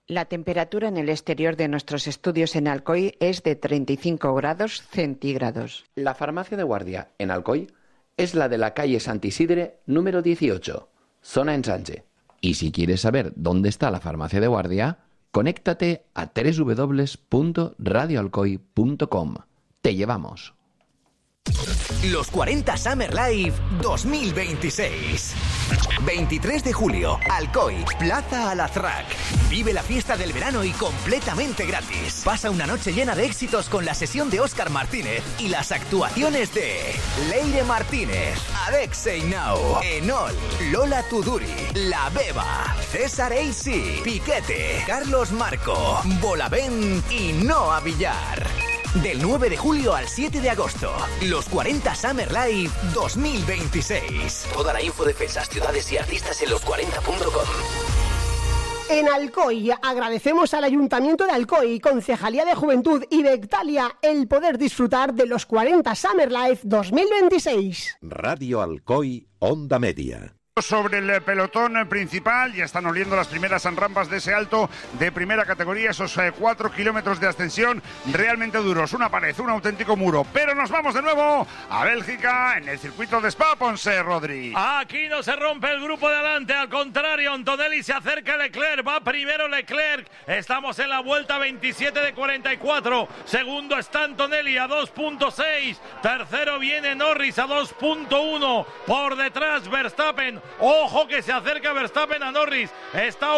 La temperatura en el exterior de nuestros estudios en Alcoy es de 35 grados centígrados. La farmacia de guardia en Alcoy es la de la calle Santisidre número 18, zona Ensanche. Y si quieres saber dónde está la farmacia de guardia, conéctate a www.radioalcoy.com. Te llevamos. Los 40 Summer Live 2026. 23 de julio, Alcoy, Plaza Alazraq. Vive la fiesta del verano y completamente gratis. Pasa una noche llena de éxitos con la sesión de Óscar Martínez y las actuaciones de Leire Martínez, Alexei Nau, Enol, Lola Tuduri, La Beba, César AC, Piquete, Carlos Marco, Bolavent y Noa Villar. Del 9 de julio al 7 de agosto, los 40 Summer Live 2026. Toda la info de fechas, ciudades y artistas en los40.com. En Alcoy agradecemos al Ayuntamiento de Alcoy, Concejalía de Juventud y Bectalia el poder disfrutar de los 40 Summer Live 2026. Radio Alcoy, Onda Media. Sobre el pelotón principal, ya están oliendo las primeras rampas de ese alto de primera categoría, esos 4 kilómetros de ascensión realmente duros, una pared, un auténtico muro. Pero nos vamos de nuevo a Bélgica, en el circuito de Spa, Ponce, Rodri. Aquí no se rompe el grupo de adelante, al contrario, Antonelli se acerca a Leclerc, va primero Leclerc, estamos en la vuelta 27 de 44, segundo está Antonelli a 2.6, tercero viene Norris a 2.1, por detrás Verstappen. Ojo que se acerca Verstappen a Norris, está a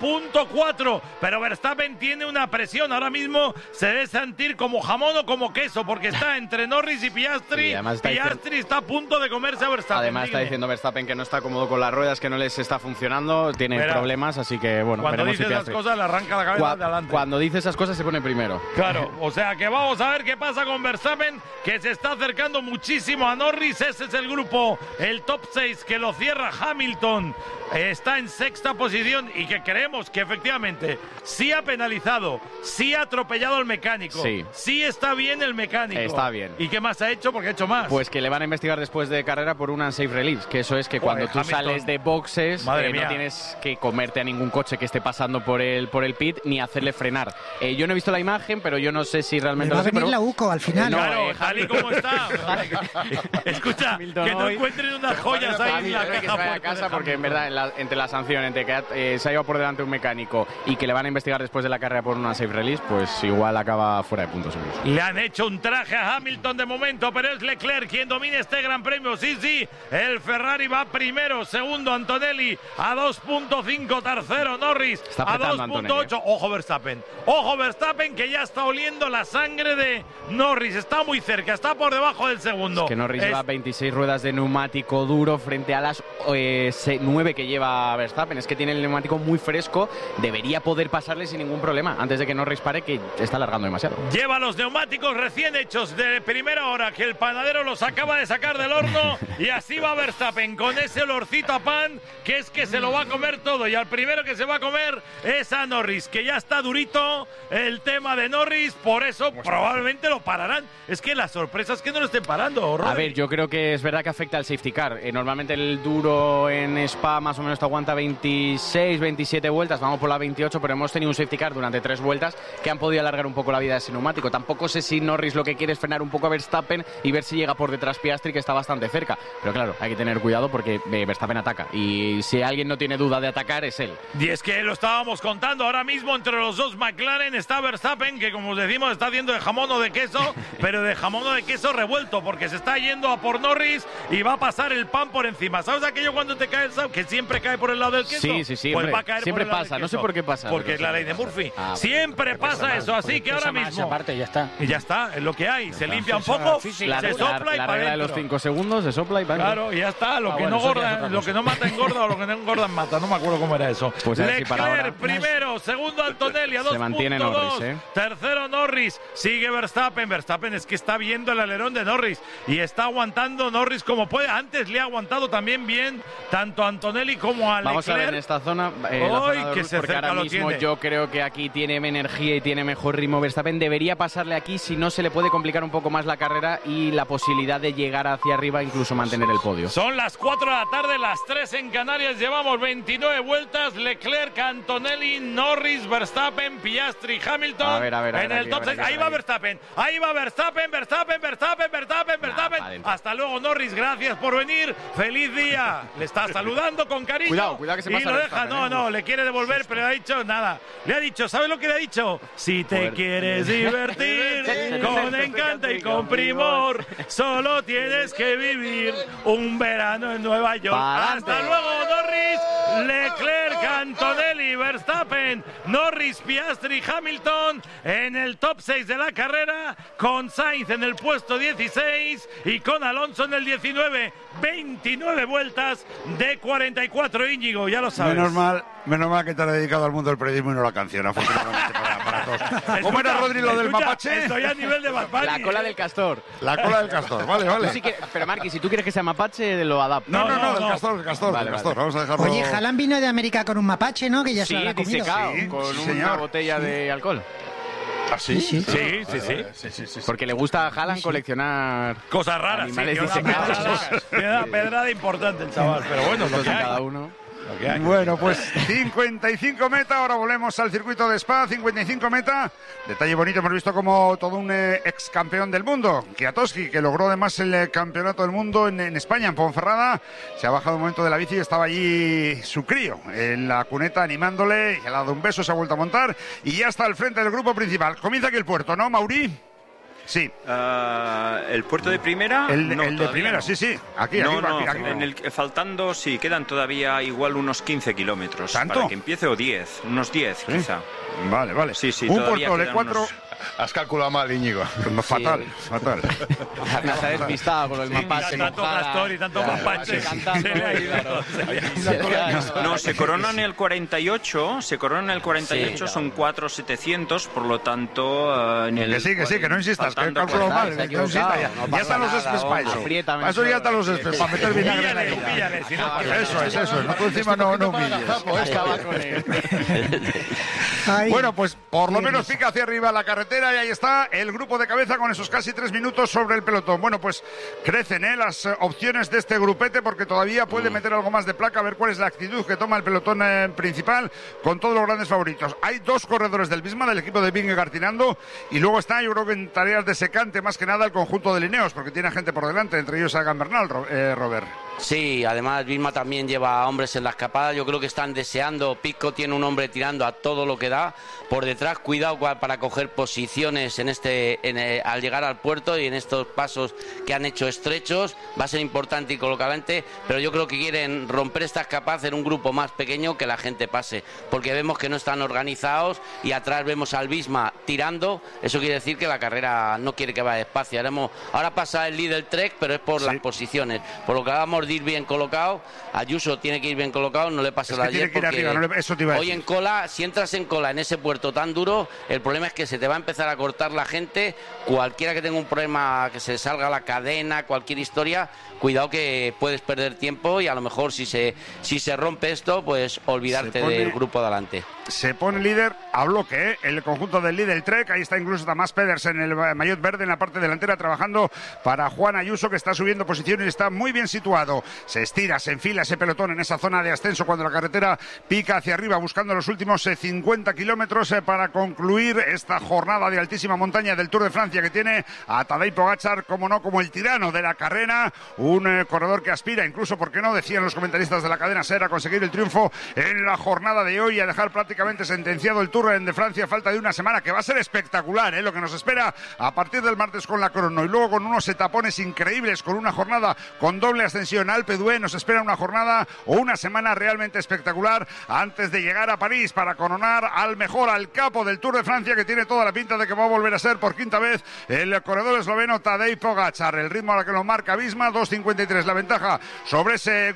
1.4, pero Verstappen tiene una presión, ahora mismo se debe sentir como jamón o como queso, porque está entre Norris y Piastri, Piastri está a punto de comerse a Verstappen. Además está diciendo Verstappen que no está cómodo con las ruedas, que no les está funcionando, tiene problemas, así que bueno, cuando veremos dice si esas cosas le arranca la cabeza de adelante. Cuando dice esas cosas se pone primero. Claro, o sea que vamos a ver qué pasa con Verstappen, que se está acercando muchísimo a Norris, ese es el grupo, el top 6 que lo cierra Hamilton, está en sexta posición y que creemos que efectivamente sí ha penalizado, sí ha atropellado al mecánico, sí está bien el mecánico. Está bien. ¿Y qué más ha hecho? Porque ha hecho más. Pues que le van a investigar después de carrera por un unsafe release, que eso es que cuando tú Hamilton sales de boxes no tienes que comerte a ningún coche que esté pasando por el pit ni hacerle frenar. Yo no he visto la imagen, pero yo no sé si realmente va a venir la UCO al final. Claro, tal y como está. Escucha, Hamilton que no encuentren unas joyas ahí en la caja. Porque en verdad entre la sanción, entre que se ha ido por delante un mecánico y que le van a investigar después de la carrera por una safe release, pues igual acaba fuera de puntos seguros. Le han hecho un traje a Hamilton de momento, pero es Leclerc quien domina este gran premio. Sí, el Ferrari va primero, segundo Antonelli a 2.5, tercero Norris a 2.8. Ojo Verstappen que ya está oliendo la sangre de Norris, está muy cerca, está por debajo del segundo. Es que Norris lleva 26 ruedas de neumático duro frente a las 9 que lleva Verstappen. Es que tiene el neumático muy fresco, debería poder pasarle sin ningún problema antes de que Norris pare, que está alargando demasiado. Lleva los neumáticos recién hechos de primera hora, que el panadero los acaba de sacar del horno, y así va Verstappen con ese olorcito a pan, que es que se lo va a comer todo, y al primero que se va a comer es a Norris, que ya está durito el tema de Norris, por eso probablemente lo pararán. Es que la sorpresa es que no lo estén parando, Rodri. A ver, yo creo que es verdad que afecta al safety car. Normalmente el duro en Spa más o menos te aguanta 26, 27 vueltas, vamos por la 28, pero hemos tenido un safety car durante 3 vueltas que han podido alargar un poco la vida de ese neumático. Tampoco sé si Norris lo que quiere es frenar un poco a Verstappen y ver si llega por detrás Piastri, que está bastante cerca, pero claro, hay que tener cuidado porque Verstappen ataca, y si alguien no tiene duda de atacar es él. Y es que lo estábamos contando, ahora mismo entre los dos McLaren está Verstappen, que como os decimos está haciendo de jamón o de queso, pero de jamón o de queso revuelto, porque se está yendo a por Norris y va a pasar el pan por encima. ¿Sabes aquello cuando te cae el sal, que siempre cae por el lado del queso? Sí, pues hombre, va a caer siempre por el lado pasa, del no sé queso. por qué pasa. Porque es la ley de Murphy. Siempre pasa eso, así que ahora mismo... Aparte, ya está. Y ya está, es lo que hay. Se limpia un poco, se sopla y la para regla de los 5 segundos, se sopla y para claro, y ya está. Lo que no mata engorda, o lo que no engorda mata. No me acuerdo cómo era eso. Pues Leclerc primero, segundo Antonelli a 2.2. Se mantiene Norris, Tercero Norris, sigue Verstappen. Verstappen es que está viendo el alerón de Norris y está aguantando Norris como puede. Antes le ha aguantado también bien tanto a Antonelli como a Leclerc. Vamos a ver en esta zona, que se porque ahora mismo tiene. Yo creo que aquí tiene energía y tiene mejor ritmo Verstappen. Debería pasarle aquí, si no se le puede complicar un poco más la carrera y la posibilidad de llegar hacia arriba, incluso mantener el podio. Son las 4 de la tarde, las 3 en Canarias, llevamos 29 vueltas, Leclerc, Antonelli, Norris, Verstappen, Piastri, Hamilton. A ver, en el top 6. Ahí va Verstappen, Verstappen. Hasta luego, Norris, gracias por venir, feliz día. Le está saludando con cariño. Cuidado que se pasa. Y lo deja, no, le quiere devolver, pero le ha dicho nada. Le ha dicho, ¿sabes lo que le ha dicho? Si te quieres divertir con encanto y con primor, solo tienes que vivir un verano en Nueva York. Hasta luego, Norris, Leclerc, Antonelli, Verstappen, Norris, Piastri, Hamilton en el top 6 de la carrera, con Sainz en el puesto 16 y con Alonso en el 19. 29 vueltas de 44, Íñigo, ya lo sabes. Menos mal que te has dedicado al mundo del periodismo y no la canción, afortunadamente para todos. ¿Cómo era, Rodri, lo del mapache? Estoy a nivel de Bad Bunny. La cola del castor. La cola del castor, vale. Sí que, pero Marqui, si tú quieres que sea mapache, lo adapto. No, del castor. Vale. Vamos a dejarlo. Oye, Haaland vino de América con un mapache, ¿no? Que ya se lo ha comido. Disecado, con una botella de alcohol. ¿Ah, sí? Sí. Porque le gusta a Haaland coleccionar cosas raras. animales disecados. Tiene una pedrada importante el chaval, pero bueno, lo que hay. cada uno. Bueno, pues 55 meta, ahora volvemos al circuito de Spa, 55 meta. Detalle bonito, hemos visto como todo un ex campeón del mundo, Kwiatkowski, que logró además el campeonato del mundo en España, en Ponferrada. Se ha bajado un momento de la bici y estaba allí su crío en la cuneta animándole, y le ha dado un beso, se ha vuelto a montar y ya está al frente del grupo principal. Comienza aquí el puerto, ¿no, Mauri? Sí. ¿El puerto de primera? El de primera, no. Sí. Aquí. Faltando, sí, quedan todavía igual unos 15 kilómetros. ¿Tanto? Para que empiece, o 10, unos 10 ¿Sí? quizá. Vale. Sí, un puerto de 4... Unos... Has calculado mal, Íñigo. Fatal. Se ha despistado con el mapache. Tanto castor y tanto mapache. No, se coronan el 48, son 4.700, por lo tanto... en el que sí, que no insistas, que he calculado mal. No insistas, ya están los espes para eso. Eso ya están los espes, para meter vinagre en la píllale, si no, eso. No, tú encima no humilles. Acaba con él. Bueno, pues por lo menos pica hacia arriba la carretera y ahí está el grupo de cabeza con esos casi 3 minutos sobre el pelotón. Bueno, pues crecen las opciones de este grupete porque todavía puede meter algo más de placa, a ver cuál es la actitud que toma el pelotón principal con todos los grandes favoritos. Hay 2 corredores del Visma, del equipo de Vingegaard tirando, y luego está, yo creo que en tareas de secante más que nada el conjunto de Lineos, porque tiene gente por delante, entre ellos Sagan Bernal, Robert. Sí, además Visma también lleva hombres en la escapada, yo creo que están deseando, Pisco tiene un hombre tirando a todo lo que da, por detrás cuidado para coger posiciones al llegar al puerto y en estos pasos que han hecho estrechos, va a ser importante y colocadamente, pero yo creo que quieren romper esta escapada, hacer un grupo más pequeño que la gente pase, porque vemos que no están organizados y atrás vemos al Visma tirando, eso quiere decir que la carrera no quiere que vaya despacio, ahora pasa el líder Trek, pero es por las posiciones, por lo que vamos de ir bien colocado, Ayuso tiene que ir bien colocado, no le pasa la ayer porque arriba, eso te iba a decir. Hoy en cola, si entras en cola en ese puerto tan duro, el problema es que se te va a empezar a cortar la gente, cualquiera que tenga un problema, que se salga la cadena, cualquier historia, cuidado que puedes perder tiempo y a lo mejor si se rompe esto, pues olvidarte del grupo de adelante. Se pone líder a bloque, el conjunto del líder Trek, ahí está incluso Tomás Pedersen en el maillot verde en la parte delantera trabajando para Juan Ayuso, que está subiendo posiciones y está muy bien situado. Se estira, se enfila ese pelotón en esa zona de ascenso cuando la carretera pica hacia arriba buscando los últimos 50 kilómetros para concluir esta jornada de altísima montaña del Tour de Francia, que tiene a Tadej Pogačar como el tirano de la carrera, un corredor que aspira incluso, ¿por qué no?, decían los comentaristas de la cadena SER, a conseguir el triunfo en la jornada de hoy y a dejar prácticamente sentenciado el Tour de Francia a falta de una semana, que va a ser espectacular, lo que nos espera a partir del martes con la crono y luego con unos etapones increíbles, con una jornada con doble ascensión Alpe d'Huez. Nos espera una jornada o una semana realmente espectacular antes de llegar a París para coronar al capo del Tour de Francia, que tiene toda la pinta de que va a volver a ser por quinta vez el corredor esloveno Tadej Pogačar. El ritmo a la que lo marca Visma, 2.53 la ventaja sobre ese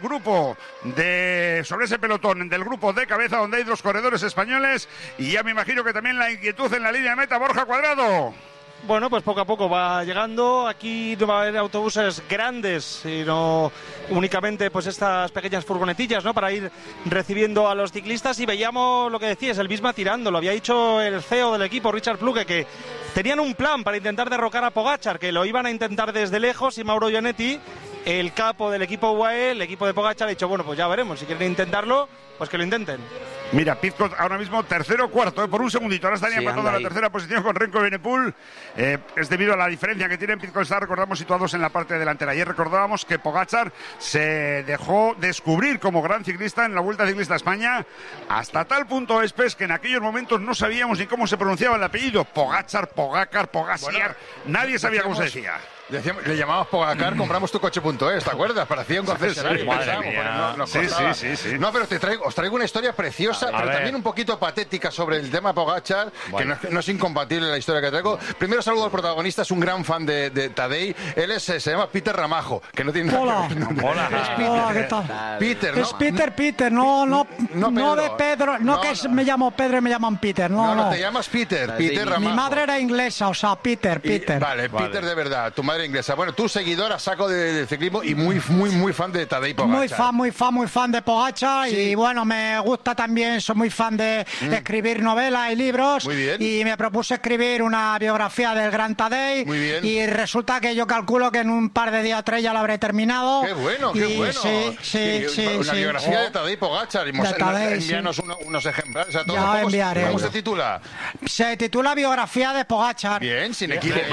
pelotón del grupo de cabeza, donde hay 2 corredores españoles, y ya me imagino que también la inquietud en la línea de meta. Borja Cuadrado. bueno, pues poco a poco va llegando. Aquí no va a haber autobuses grandes, sino únicamente pues estas pequeñas furgonetillas, ¿no? Para ir recibiendo a los ciclistas. Y veíamos lo que decías, el Visma tirando. Lo había dicho el CEO del equipo, Richard Plugge, que tenían un plan para intentar derrocar a Pogačar, que lo iban a intentar desde lejos, y Mauro Gianetti, el capo del equipo UAE, el equipo de Pogačar, ha dicho, bueno, pues ya veremos, si quieren intentarlo, pues que lo intenten. Mira, Pidcock ahora mismo tercero o cuarto, por un segundito. Ahora estaría empatando en la tercera posición con Remco Evenepoel. Es debido a la diferencia que tienen. Pidcock está, recordamos, situados en la parte delantera. Ayer recordábamos que Pogačar se dejó descubrir como gran ciclista en la Vuelta Ciclista a España, hasta tal punto que en aquellos momentos no sabíamos ni cómo se pronunciaba el apellido. Pogačar, Pogacar, Pogačiar, nadie sabía cómo se decía. Le llamamos Pogacar, compramos tucoche.es, ¿te acuerdas? Parecía un concesionario. Sí. No, pero os traigo una historia preciosa, pero también un poquito patética sobre el tema Pogačar, que no es incompatible la historia que traigo. Primero saludo al protagonista, es un gran fan de Tadej. Él se llama Peter Ramajo, que no tiene nada que ver. Hola, ¿qué tal? Peter, ¿no? Es Peter, no de Pedro, no que me llamo Pedro y me llaman Peter, no. Te llamas Peter Ramajo. Mi madre era inglesa, o sea, Peter. Vale, Peter de verdad, tu madre inglesa. Bueno, tú seguidor a saco del ciclismo y muy fan de Tadej Pogačar. Muy fan de Pogačar, y bueno, me gusta también, soy muy fan de escribir novelas y libros. Muy bien. Y me propuse escribir una biografía del gran Tadej. Muy bien. Y resulta que yo calculo que en un par de días o 3 ya lo habré terminado. Qué bueno. Sí. Una biografía de Tadej Pogačar. Envíanos unos ejemplares a todos. Ya enviaré. ¿Cómo se titula? Se titula Biografía de Pogačar. Bien, sin equívoco.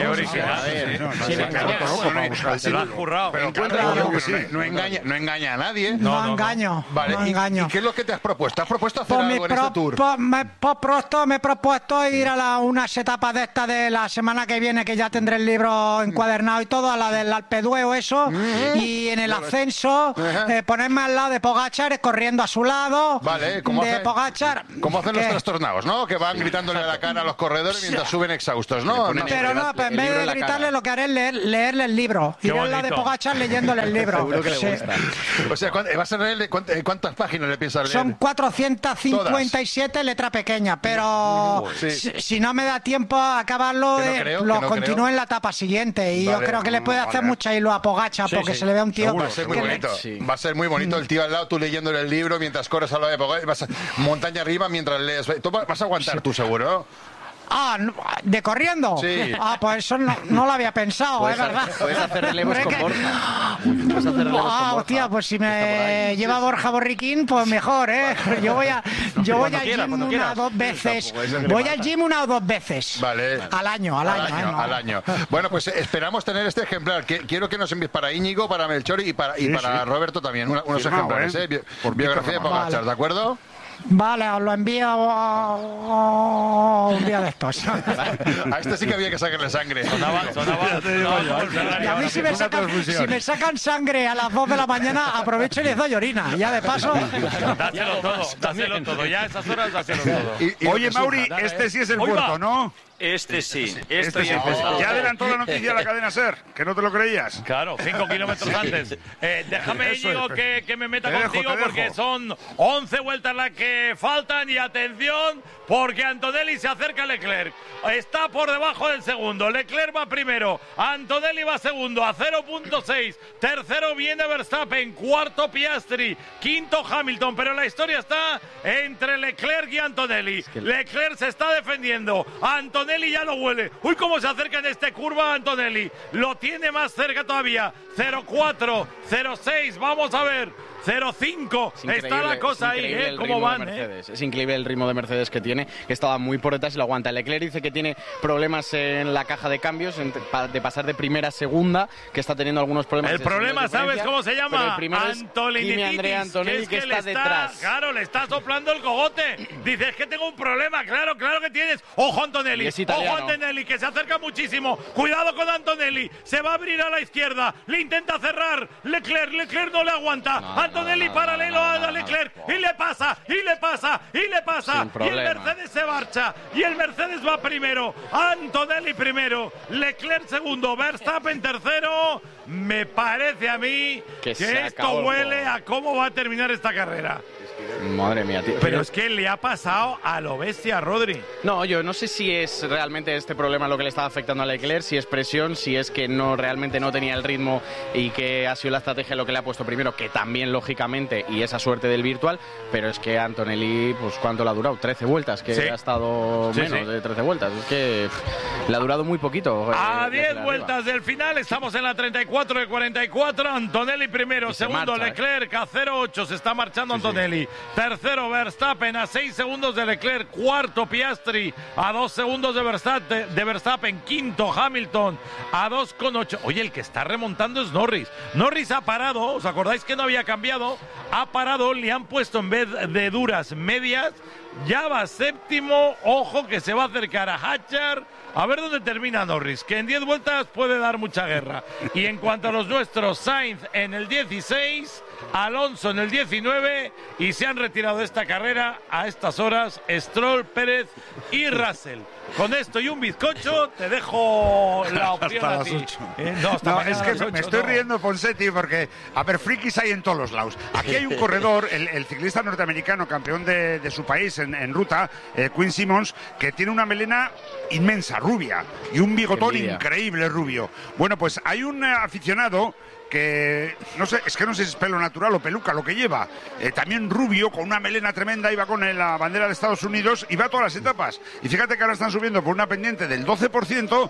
Se lo has currado. Pero no engaña a nadie. No engaño. Vale, no engaño. ¿Y qué es lo que te has propuesto? ¿Has propuesto hacer algo en este tour? Me he propuesto ir a unas etapas de esta de la semana que viene, que ya tendré el libro encuadernado y todo, a la del Alpe d'Huez, eso, y en el ascenso ponerme al lado de Pogačar, corriendo a su lado. Vale, Pogačar. Como hacen los trastornados, ¿no? Que van gritándole a la cara a los corredores mientras suben exhaustos, ¿no? Pero no, en vez de gritarle, lo que haré es leerle el libro. Iré al lado de Pogačar leyéndole el libro. Seguro que le gusta. O sea, ¿vas a leerle cuántas páginas le piensas leer? Son 457 letra pequeña, pero si no me da tiempo a acabarlo, lo continúo en la etapa siguiente. Y yo creo que le puede hacer mucha hilo a Pogačar, porque se le ve a un tío. Va a ser muy bonito. Va a ser muy bonito el tío al lado, tú leyéndole el libro mientras corres a lo de Pogačar, vas montaña arriba mientras lees. Tú vas a aguantar tú, seguro. ¿De corriendo? Sí. Pues eso no lo había pensado, es verdad. Puedes hacer relevos con Borja. Hostia, pues si me lleva Borja Borriquín, pues mejor, ¿eh? Yo voy al gym una o dos veces. Voy al gym una o dos veces. Vale. Al año. Bueno, pues esperamos tener este ejemplar. Quiero que nos envíes para Íñigo, para Melchor y para Roberto también unos ejemplares, por biografía de Pogačar, ¿de acuerdo? Vale, os lo envío un día de estos. A este sí que había que sacarle sangre. Y a mí si me sacan sangre a las 2 de la mañana, aprovecho y les doy orina. Ya de paso. Dáselo todo. Ya a esas horas, dáselo todo. Oye, Mauri, este sí es el puerto, ¿no? Este sí. Ya adelantó la noticia a la cadena SER, que no te lo creías. Claro, 5 kilómetros antes. Déjame, Íñigo, que me meta contigo, porque son 11 vueltas las que faltan. Y atención, porque Antonelli se acerca a Leclerc. Está por debajo del segundo. Leclerc va primero. Antonelli va segundo a 0.6. Tercero viene Verstappen. Cuarto Piastri. Quinto Hamilton. Pero la historia está entre Leclerc y Antonelli. Leclerc se está defendiendo. Antonelli ya lo huele. Uy, cómo se acerca en esta curva Antonelli. Lo tiene más cerca todavía. 0.4, 0.6. Vamos a ver. 0.5. Está la cosa ahí, ¿cómo van? Es increíble el ritmo de Mercedes que tiene, que estaba muy por detrás y lo aguanta. Leclerc dice que tiene problemas en la caja de cambios, de pasar de primera a segunda, que está teniendo algunos problemas. El problema, ¿sabes cómo se llama? Antonelli, que está detrás. Claro, le está soplando el cogote. Dice, es que tengo un problema. Claro que tienes. Ojo, Antonelli. Ojo, Antonelli, que se acerca muchísimo. Cuidado con Antonelli. Se va a abrir a la izquierda. Le intenta cerrar. Leclerc no le aguanta. Antonelli paralelo a Leclerc y le pasa. Y el Mercedes se marcha. Y el Mercedes va primero. Antonelli primero. Leclerc segundo. Verstappen tercero. Me parece a mí que esto huele a cómo va a terminar esta carrera. Madre mía, tío. Pero es que le ha pasado a lo bestia, Rodri. No, yo no sé si es realmente este problema lo que le estaba afectando a Leclerc, si es presión, si es que realmente no tenía el ritmo y que ha sido la estrategia lo que le ha puesto primero, que también lógicamente, y esa suerte del virtual, pero es que Antonelli, pues ¿cuánto le ha durado? 13 vueltas, que ha estado menos de 13 vueltas. Es que le ha durado muy poquito. A 10 vueltas del final, estamos en la 34 de 44. Antonelli primero, segundo Leclerc a 0,8 se está marchando Antonelli. Tercero Verstappen a 6 segundos de Leclerc. Cuarto Piastri a 2 segundos de Verstappen. Quinto Hamilton a 2,8. Oye, el que está remontando es Norris. Norris ha parado, ¿os acordáis que no había cambiado? Ha parado, le han puesto en vez de duras medias. Ya va séptimo, ojo que se va a acercar a Hatcher. A ver dónde termina Norris, que en 10 vueltas puede dar mucha guerra. Y en cuanto a los nuestros, Sainz en el 16, Alonso en el 19, y se han retirado de esta carrera a estas horas Stroll, Pérez y Russell. Con esto y un bizcocho te dejo la opción a ti. No, es que me estoy riendo, Ponseti, porque, a ver, frikis hay en todos los lados. Aquí hay un corredor, el ciclista norteamericano, campeón de su país en ruta, Quinn Simmons, que tiene una melena inmensa, rubia, y un bigotón increíble rubio. Bueno, pues hay un aficionado que no sé si es pelo natural o peluca lo que lleva, también rubio, con una melena tremenda, iba con la bandera de Estados Unidos y va a todas las etapas. Y fíjate que ahora están subiendo por una pendiente del 12%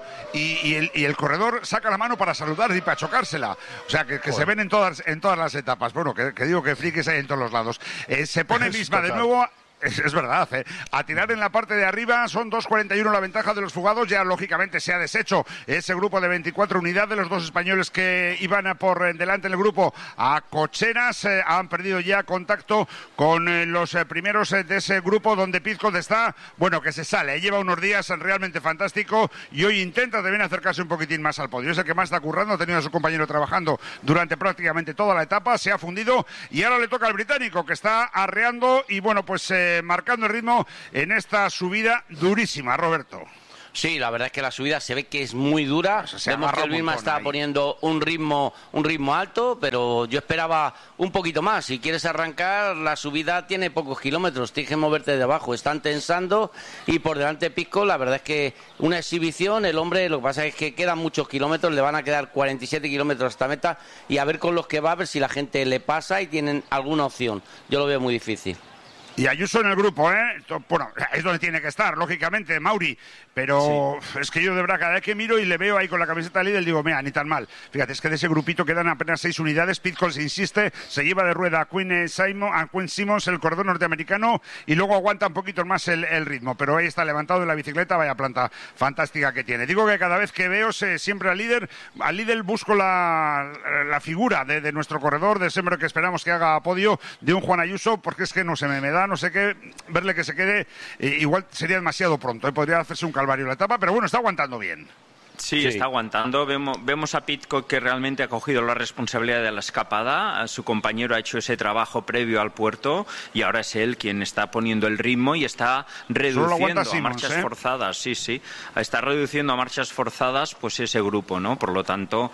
y el corredor saca la mano para saludar y para chocársela. O sea, que se ven en todas las etapas. Bueno, que digo que frikis hay en todos los lados. Se pone Visma de nuevo. Es verdad, a tirar en la parte de arriba, son 2.41 la ventaja de los fugados, ya lógicamente se ha deshecho ese grupo de 24 unidades, los dos españoles que iban por delante en el grupo a cocheras han perdido ya contacto con los primeros de ese grupo donde Pizcot está, bueno, que se sale, lleva unos días realmente fantástico y hoy intenta también acercarse un poquitín más al podio, es el que más está currando, ha tenido a su compañero trabajando durante prácticamente toda la etapa, se ha fundido y ahora le toca al británico que está arreando y bueno, pues marcando el ritmo en esta subida durísima, Roberto. Sí, la verdad es que la subida se ve que es muy dura. Vemos que el Vilma está poniendo un ritmo alto, pero yo esperaba un poquito más. Si quieres arrancar, la subida tiene pocos kilómetros, tienes que moverte de abajo. Están tensando y por delante Pisco, la verdad es que una exhibición, el hombre, lo que pasa es que quedan muchos kilómetros, le van a quedar 47 kilómetros hasta meta y a ver con los que va, a ver si la gente le pasa y tienen alguna opción. Yo lo veo muy difícil. Y Ayuso en el grupo, bueno, es donde tiene que estar, lógicamente, Mauri, pero es que yo de verdad cada vez que miro y le veo ahí con la camiseta de líder, digo, mira, ni tan mal. Fíjate, es que de ese grupito quedan apenas 6 unidades, Pitcock se insiste, se lleva de rueda a Quinn Simmons, el corredor norteamericano, y luego aguanta un poquito más el ritmo, pero ahí está levantado de la bicicleta, vaya planta fantástica que tiene. Digo que cada vez que veo siempre al líder busco la figura de nuestro corredor, de siempre que esperamos que haga podio, de un Juan Ayuso, porque es que no se me da, no sé qué, verle que se quede, igual sería demasiado pronto, podría hacerse un calvario la etapa, pero bueno, está aguantando bien. Sí, está aguantando. Vemos a Pidcock que realmente ha cogido la responsabilidad de la escapada. Su compañero ha hecho ese trabajo previo al puerto y ahora es él quien está poniendo el ritmo y está reduciendo a marchas forzadas. Sí. Está reduciendo a marchas forzadas pues ese grupo, ¿no? Por lo tanto,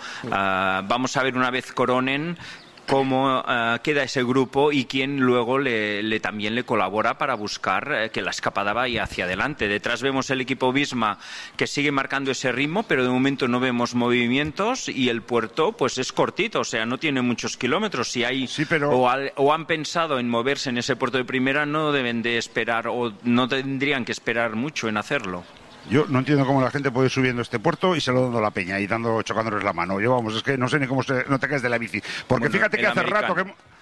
vamos a ver una vez coronen cómo queda ese grupo y quién luego también le colabora para buscar que la escapada vaya hacia adelante. Detrás vemos el equipo Visma que sigue marcando ese ritmo, pero de momento no vemos movimientos y el puerto pues es cortito, o sea, no tiene muchos kilómetros. Si hay o han pensado en moverse en ese puerto de primera, no deben de esperar o no tendrían que esperar mucho en hacerlo. Yo no entiendo cómo la gente puede ir subiendo este puerto y se lo dando la peña y chocándoles la mano. Yo, vamos, es que no sé ni cómo no te caes de la bici. Porque fíjate que hace rato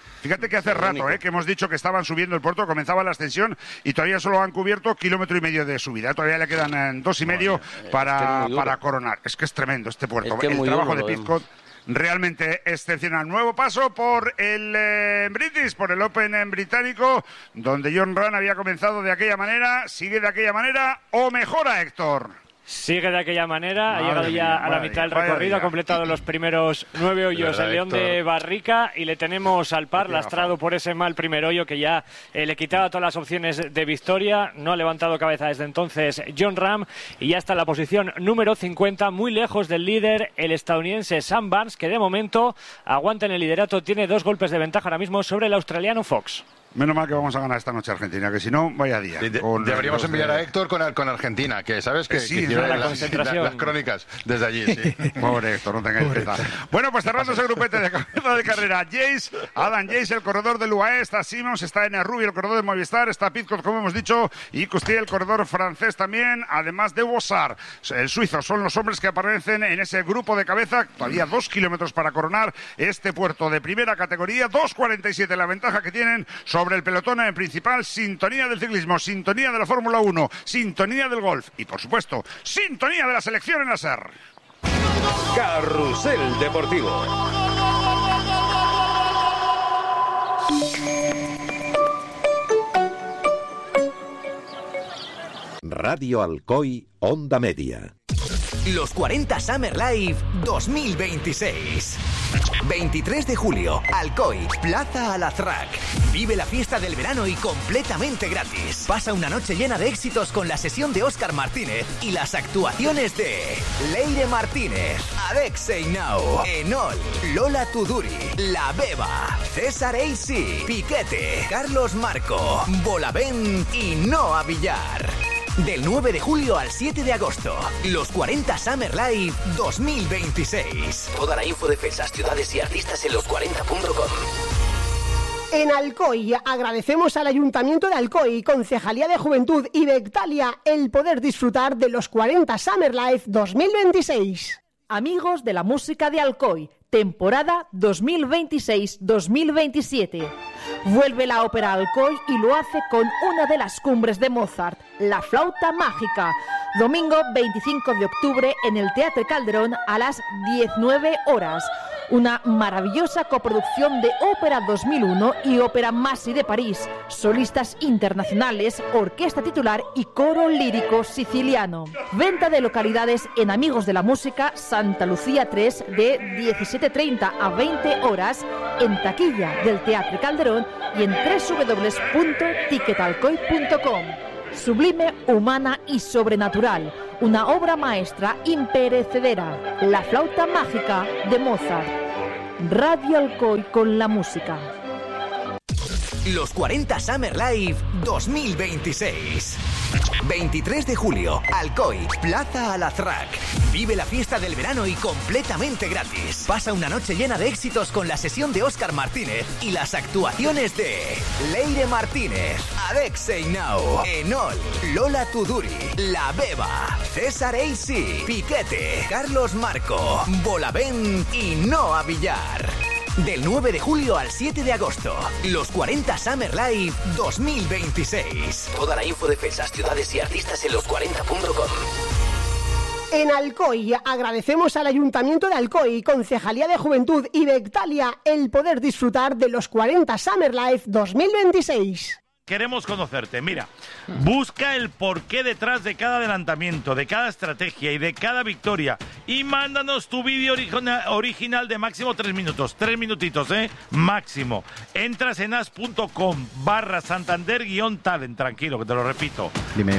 que hemos dicho que estaban subiendo el puerto, comenzaba la ascensión y todavía solo han cubierto 1,5 kilómetros de subida. Todavía le quedan 2,5 para coronar. Es que es tremendo este puerto. El trabajo de Pidcock realmente excepcional. Nuevo paso por el British, por el Open británico, donde John Ram había comenzado de aquella manera, sigue de aquella manera o mejora, Héctor. Sigue de aquella manera, ha llegado ya a la mitad del recorrido, ha completado los primeros 9 hoyos el León de Barrica y le tenemos al par, lastrado por ese mal primer hoyo que ya le quitaba todas las opciones de victoria. No ha levantado cabeza desde entonces John Ram y ya está en la posición número 50, muy lejos del líder, el estadounidense Sam Burns, que de momento aguanta en el liderato, tiene 2 golpes de ventaja ahora mismo sobre el australiano Fox. Menos mal que vamos a ganar esta noche Argentina, que si no, vaya día. Deberíamos enviar a Héctor con Argentina, que sabes que hicieron las crónicas desde allí. Sí. Pobre Héctor, no tengáis pena. Bueno, pues cerrando ese grupete de cabeza de carrera. Adam Yates, el corredor del UAE, está Simons, está Rubio, el corredor de Movistar, está Pidcock, como hemos dicho, y Costier, el corredor francés también, además de Bossard. El suizo son los hombres que aparecen en ese grupo de cabeza. Todavía 2 kilómetros para coronar este puerto de primera categoría. 2.47 la ventaja que tienen sobre el pelotón principal. Sintonía del ciclismo, sintonía de la Fórmula 1, sintonía del golf y, por supuesto, sintonía de la selección en la SER. Carrusel Deportivo. Radio Alcoy, Onda Media. Los 40 Summer Live 2026. 23 de julio, Alcoy, Plaza Al-Azraq. Vive la fiesta del verano y completamente gratis. Pasa una noche llena de éxitos con la sesión de Óscar Martínez y las actuaciones de Leire Martínez, Alexei Nau, Enol, Lola Tuduri, La Beba, César AC, Piquete, Carlos Marco, Bolavén y Noa Villar. Del 9 de julio al 7 de agosto, los 40 Summer Live 2026. Toda la info de fechas, ciudades y artistas en los40.com. En Alcoy agradecemos al Ayuntamiento de Alcoy, Concejalía de Juventud y Bectalia el poder disfrutar de los 40 Summer Live 2026. Amigos de la música de Alcoy, temporada 2026-2027. Vuelve la ópera Alcoy y lo hace con una de las cumbres de Mozart, La Flauta Mágica. Domingo 25 de octubre en el Teatro Calderón a las 19 horas. Una maravillosa coproducción de Ópera 2001 y Ópera Masi de París, solistas internacionales, orquesta titular y coro lírico siciliano. Venta de localidades en Amigos de la Música, Santa Lucía 3, de 17:30 a 20 horas, en taquilla del Teatro Calderón y en www.ticketalcoy.com. Sublime, humana y sobrenatural. Una obra maestra imperecedera. La Flauta Mágica de Mozart. Radio Alcoy con la música. Los 40 Summer Live 2026. 23 de julio, Alcoy, Plaza Al-Azraq. Vive la fiesta del verano y completamente gratis. Pasa una noche llena de éxitos con la sesión de Óscar Martínez y las actuaciones de Leire Martínez, Alexei Nau, Enol, Lola Tuduri, La Beba, César AC, Piquete, Carlos Marco, Bolavén y Noa Villar. Del 9 de julio al 7 de agosto, los 40 Summer Live 2026. Toda la info de fechas, ciudades y artistas en los40.com. En Alcoy agradecemos al Ayuntamiento de Alcoy, Concejalía de Juventud y Bectalia el poder disfrutar de los 40 Summer Live 2026. Queremos conocerte. Mira, busca el porqué detrás de cada adelantamiento, de cada estrategia y de cada victoria. Y mándanos tu vídeo original de máximo 3 minutos. 3 minutitos, máximo. Entras en as.com/Santander-talent. Tranquilo, que te lo repito.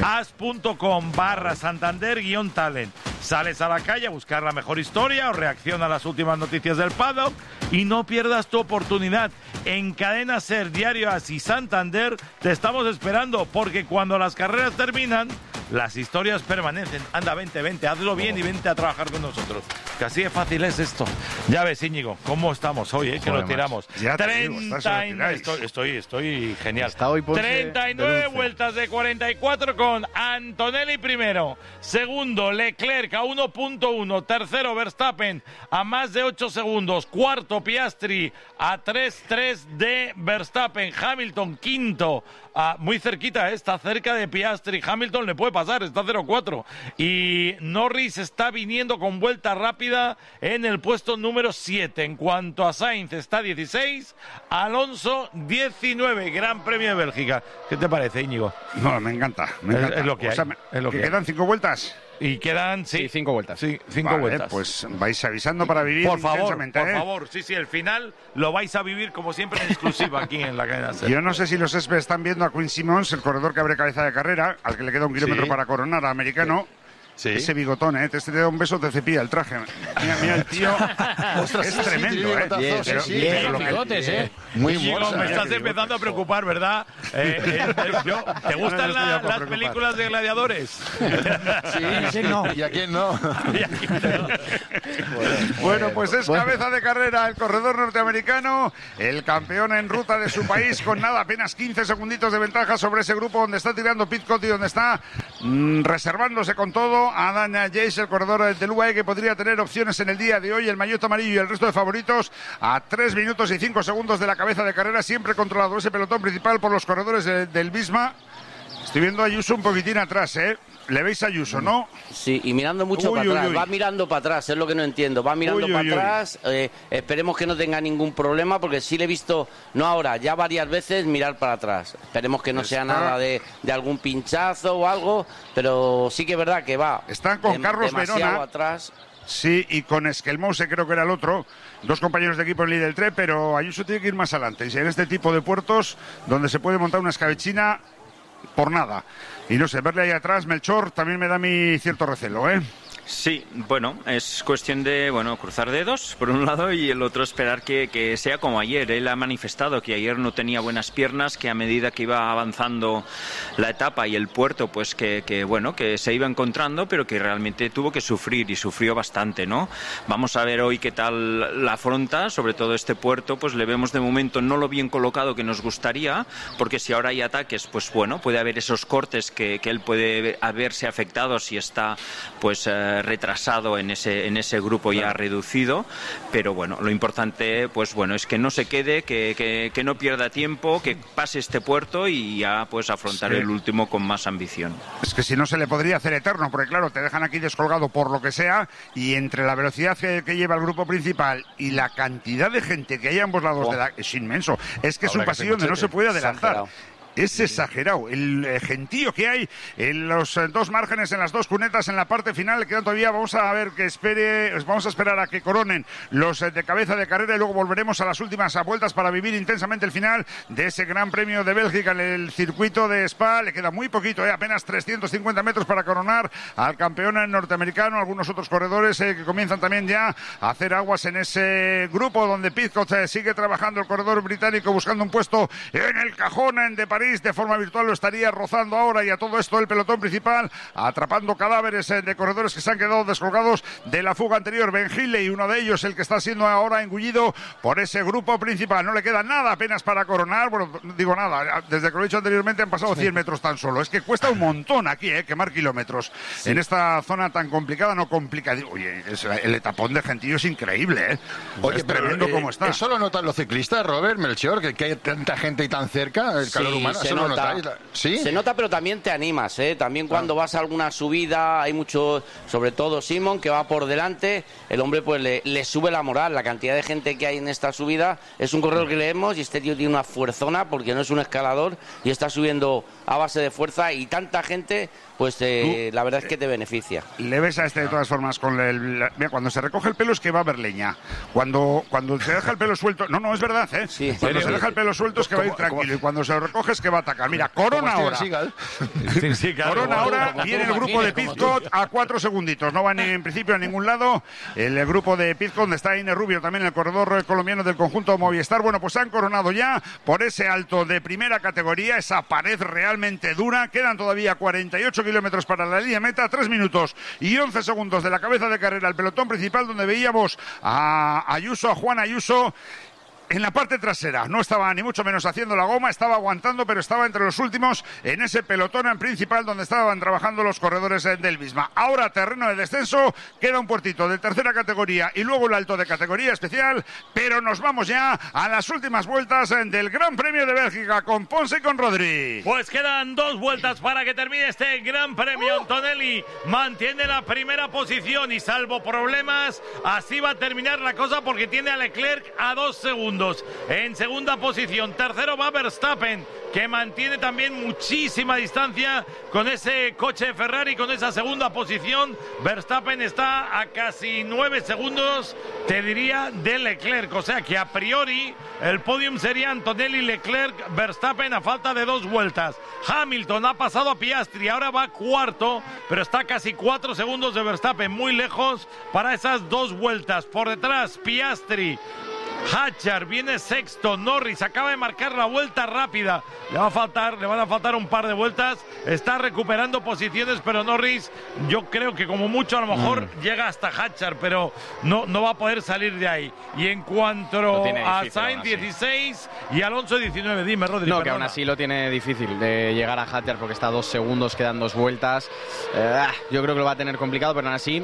as.com/Santander-talent. Sales a la calle a buscar la mejor historia o reacciona a las últimas noticias del paddock y no pierdas tu oportunidad. En Cadena SER, Diario As y Santander te estamos esperando, porque cuando las carreras terminan, las historias permanecen. Anda, vente, hazlo bien y vente a trabajar con nosotros. Que así de fácil es esto. Ya ves, Íñigo, cómo estamos hoy, que lo tiramos. Ya 39, estoy genial. Está hoy 39 vueltas de 44 con Antonelli primero, segundo Leclerc a 1.1, tercero Verstappen a más de 8 segundos, cuarto Piastri a 3.3 de Verstappen, Hamilton quinto, muy cerquita, está cerca de Piastri, Hamilton le puede pasar, está 0.4 y Norris está viniendo con vuelta rápida en el puesto número 7. En cuanto a Sainz, está 16, Alonso 19, Gran Premio de Bélgica. ¿Qué te parece, Íñigo? No, me encanta. Es lo que hay. ¿Quedan 5 vueltas? Y quedan, sí, 5 vueltas. Sí, 5 vale, vueltas. Pues vais avisando para vivir por favor, intensamente. Sí, el final lo vais a vivir como siempre en exclusiva aquí en la cadena SER. Yo no sé si los están viendo a Quinn Simmons, el corredor que abre cabeza de carrera, al que le queda 1 kilómetro para coronar, americano. Ese bigotón, te da un beso, te cepilla el traje. Mira el tío. Ostras, es tremendo, Muy bueno. Me estás empezando a preocupar, ¿verdad? ¿Te gustan las películas de gladiadores? Sí, no. ¿Y a quién no? Bueno, pues es cabeza de carrera el corredor norteamericano, el campeón en ruta de su país, con apenas 15 segunditos de ventaja sobre ese grupo donde está tirando Pidcock y donde está reservándose con todo Adam Yates, el corredor del UAE, que podría tener opciones en el día de hoy. El maillot amarillo y el resto de favoritos a 3 minutos y 5 segundos de la cabeza de carrera, siempre controlado ese pelotón principal por los corredores del Visma. Estoy viendo a Ayuso un poquitín atrás, ¿Le veis a Ayuso, no? Sí, y mirando mucho para atrás. Va mirando para atrás, es lo que no entiendo. Va mirando para atrás. Esperemos que no tenga ningún problema, porque sí le he visto, no ahora, ya varias veces mirar para atrás. Esperemos que no sea nada de algún pinchazo o algo, pero sí que es verdad que va. Están con Carlos Verona atrás. Sí, y con Skelmose, creo que era el otro. 2 compañeros de equipo en Lidl 3, pero Ayuso tiene que ir más adelante. Y en este tipo de puertos, donde se puede montar una escabechina por nada. Y no sé, verle ahí atrás, Melchor, también me da mi cierto recelo, Sí, bueno, es cuestión de cruzar dedos por un lado y el otro esperar que sea como ayer. Él ha manifestado que ayer no tenía buenas piernas, que a medida que iba avanzando la etapa y el puerto, pues que se iba encontrando, pero que realmente tuvo que sufrir y sufrió bastante, ¿no? Vamos a ver hoy qué tal la afronta, sobre todo este puerto, pues le vemos de momento no lo bien colocado que nos gustaría, porque si ahora hay ataques, pues puede haber esos cortes que él puede verse afectado si está retrasado en ese grupo ya reducido, pero lo importante es que no se quede, que no pierda tiempo, que pase este puerto y ya afrontar el último con más ambición. Es que si no se le podría hacer eterno, porque claro, te dejan aquí descolgado por lo que sea, y entre la velocidad que lleva el grupo principal y la cantidad de gente que hay a ambos lados es inmenso. Es que es un pasillo donde no se puede adelantar. Exagerado. Es exagerado el gentío que hay en los 2 márgenes, en las 2 cunetas, en la parte final. Quedan todavía, vamos a esperar a que coronen los de cabeza de carrera, y luego volveremos a las últimas vueltas para vivir intensamente el final de ese Gran Premio de Bélgica en el circuito de Spa. Le queda muy poquito, apenas 350 metros para coronar al campeón norteamericano. Algunos otros corredores que comienzan también ya a hacer aguas en ese grupo donde Pidcock sigue trabajando, el corredor británico, buscando un puesto en el cajón de París. De forma virtual lo estaría rozando ahora, y a todo esto el pelotón principal atrapando cadáveres de corredores que se han quedado descolgados de la fuga anterior. Ben Hilley, uno de ellos, el que está siendo ahora engullido por ese grupo principal. No le queda nada apenas para coronar. Digo nada, desde que lo he dicho anteriormente han pasado 100 metros tan solo. Es que cuesta un montón aquí quemar kilómetros en esta zona tan complicada, no complicada. Oye, el etapón de gentío es increíble, Oye, es tremendo cómo está. ¿Eso lo notan los ciclistas, Robert, Melchor, que hay tanta gente y tan cerca? El calor humano. Se nota. Se nota, pero también te animas, También cuando vas a alguna subida, hay mucho, sobre todo Simon, que va por delante, el hombre pues le sube la moral. La cantidad de gente que hay en esta subida, es un corredor que leemos, y este tío tiene una fuerzona, porque no es un escalador, y está subiendo a base de fuerza, y tanta gente, pues la verdad es que te beneficia. Le ves a de todas formas con mira, cuando se recoge el pelo es que va a haber leña. Cuando se deja el pelo suelto, no es verdad, Sí. Cuando se deja el pelo suelto es que va a ir tranquilo, y cuando se lo recoge es que va a atacar. Mira, corona ahora. Corona ahora, viene el grupo de Pidcock a 4 segunditos. No van en principio a ningún lado. El grupo de Pidcock, donde está Ine Rubio, también el corredor colombiano del conjunto Movistar. Pues han coronado ya por ese alto de primera categoría, esa pared realmente dura. Quedan todavía 48 kilómetros para la línea meta, 3 minutos y 11 segundos de la cabeza de carrera, el pelotón principal, donde veíamos a Ayuso, a Juan Ayuso, en la parte trasera. No estaba ni mucho menos haciendo la goma, estaba aguantando, pero estaba entre los últimos en ese pelotón principal donde estaban trabajando los corredores del Visma. Ahora terreno de descenso, queda un puertito de tercera categoría y luego el alto de categoría especial, pero nos vamos ya a las últimas vueltas del Gran Premio de Bélgica con Ponce y con Rodri. Pues quedan 2 vueltas para que termine este Gran Premio. Antonelli mantiene la primera posición y, salvo problemas, así va a terminar la cosa, porque tiene a Leclerc a 2 segundos. segundos. En segunda posición, tercero va Verstappen, que mantiene también muchísima distancia con ese coche de Ferrari, con esa segunda posición. Verstappen está a casi 9 segundos, te diría, de Leclerc. O sea que a priori el podium sería Antonelli, Leclerc, Verstappen a falta de 2 vueltas. Hamilton ha pasado a Piastri, ahora va cuarto, pero está a casi 4 segundos de Verstappen, muy lejos para esas 2 vueltas. Por detrás, Piastri, Hadjar viene sexto, Norris acaba de marcar la vuelta rápida, le van a faltar un par de vueltas, está recuperando posiciones, pero Norris yo creo que como mucho a lo mejor llega hasta Hadjar, pero no va a poder salir de ahí. Y en cuanto a Sainz 16 y Alonso 19, dime, Rodri. No, que aún así lo tiene difícil de llegar a Hadjar porque está a 2 segundos, quedan 2 vueltas. Yo creo que lo va a tener complicado, pero aún así,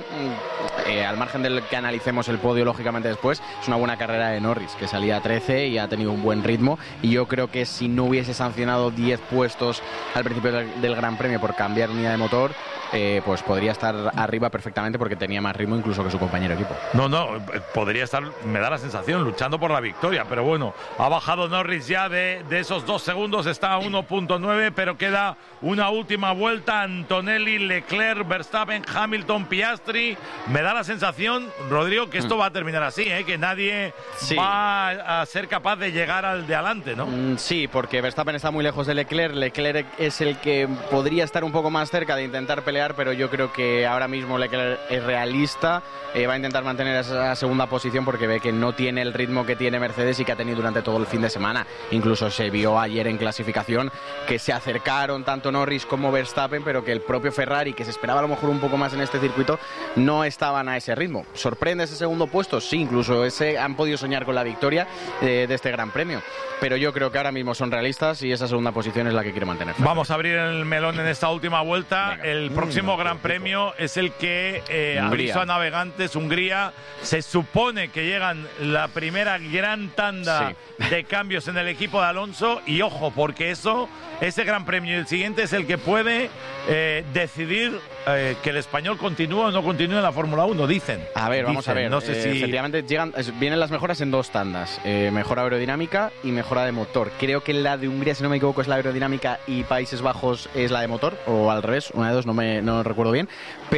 al margen del que analicemos el podio lógicamente después, es una buena carrera de Norris, que salía a 13 y ha tenido un buen ritmo, y yo creo que si no hubiese sancionado 10 puestos al principio del Gran Premio por cambiar unidad de motor, pues podría estar arriba perfectamente porque tenía más ritmo incluso que su compañero de equipo. No, podría estar, me da la sensación, luchando por la victoria, pero bueno, ha bajado Norris ya de esos 2 segundos, está a 1.9, pero queda una última vuelta. Antonelli, Leclerc, Verstappen, Hamilton, Piastri. Me da la sensación, Rodrigo, que esto va a terminar así, que nadie va a ser capaz de llegar al de adelante, ¿no? Sí, porque Verstappen está muy lejos de Leclerc. Leclerc es el que podría estar un poco más cerca de intentar pelear, pero yo creo que ahora mismo Leclerc es realista, va a intentar mantener esa segunda posición porque ve que no tiene el ritmo que tiene Mercedes y que ha tenido durante todo el fin de semana. Incluso se vio ayer en clasificación que se acercaron tanto Norris como Verstappen, pero que el propio Ferrari, que se esperaba a lo mejor un poco más en este circuito, no estaban a ese ritmo. ¿Sorprende ese segundo puesto? Sí, incluso han podido soñar con la victoria de este Gran Premio, pero yo creo que ahora mismo son realistas y esa segunda posición es la que quiere mantener. Vamos a abrir el melón en esta última vuelta. Venga. El próximo Gran Premio es el que aviso a navegantes, Hungría. Se supone que llegan la primera gran tanda de cambios en el equipo de Alonso, y ojo, porque ese Gran Premio y el siguiente es el que puede decidir que el español continúe o no continúe en la Fórmula 1, dicen. A ver, vamos a ver. No sé si... Efectivamente, vienen las mejoras en 2 tandas. Mejora aerodinámica y mejora de motor. Creo que la de Hungría, si no me equivoco, es la aerodinámica y Países Bajos es la de motor, o al revés, una de dos, no recuerdo bien.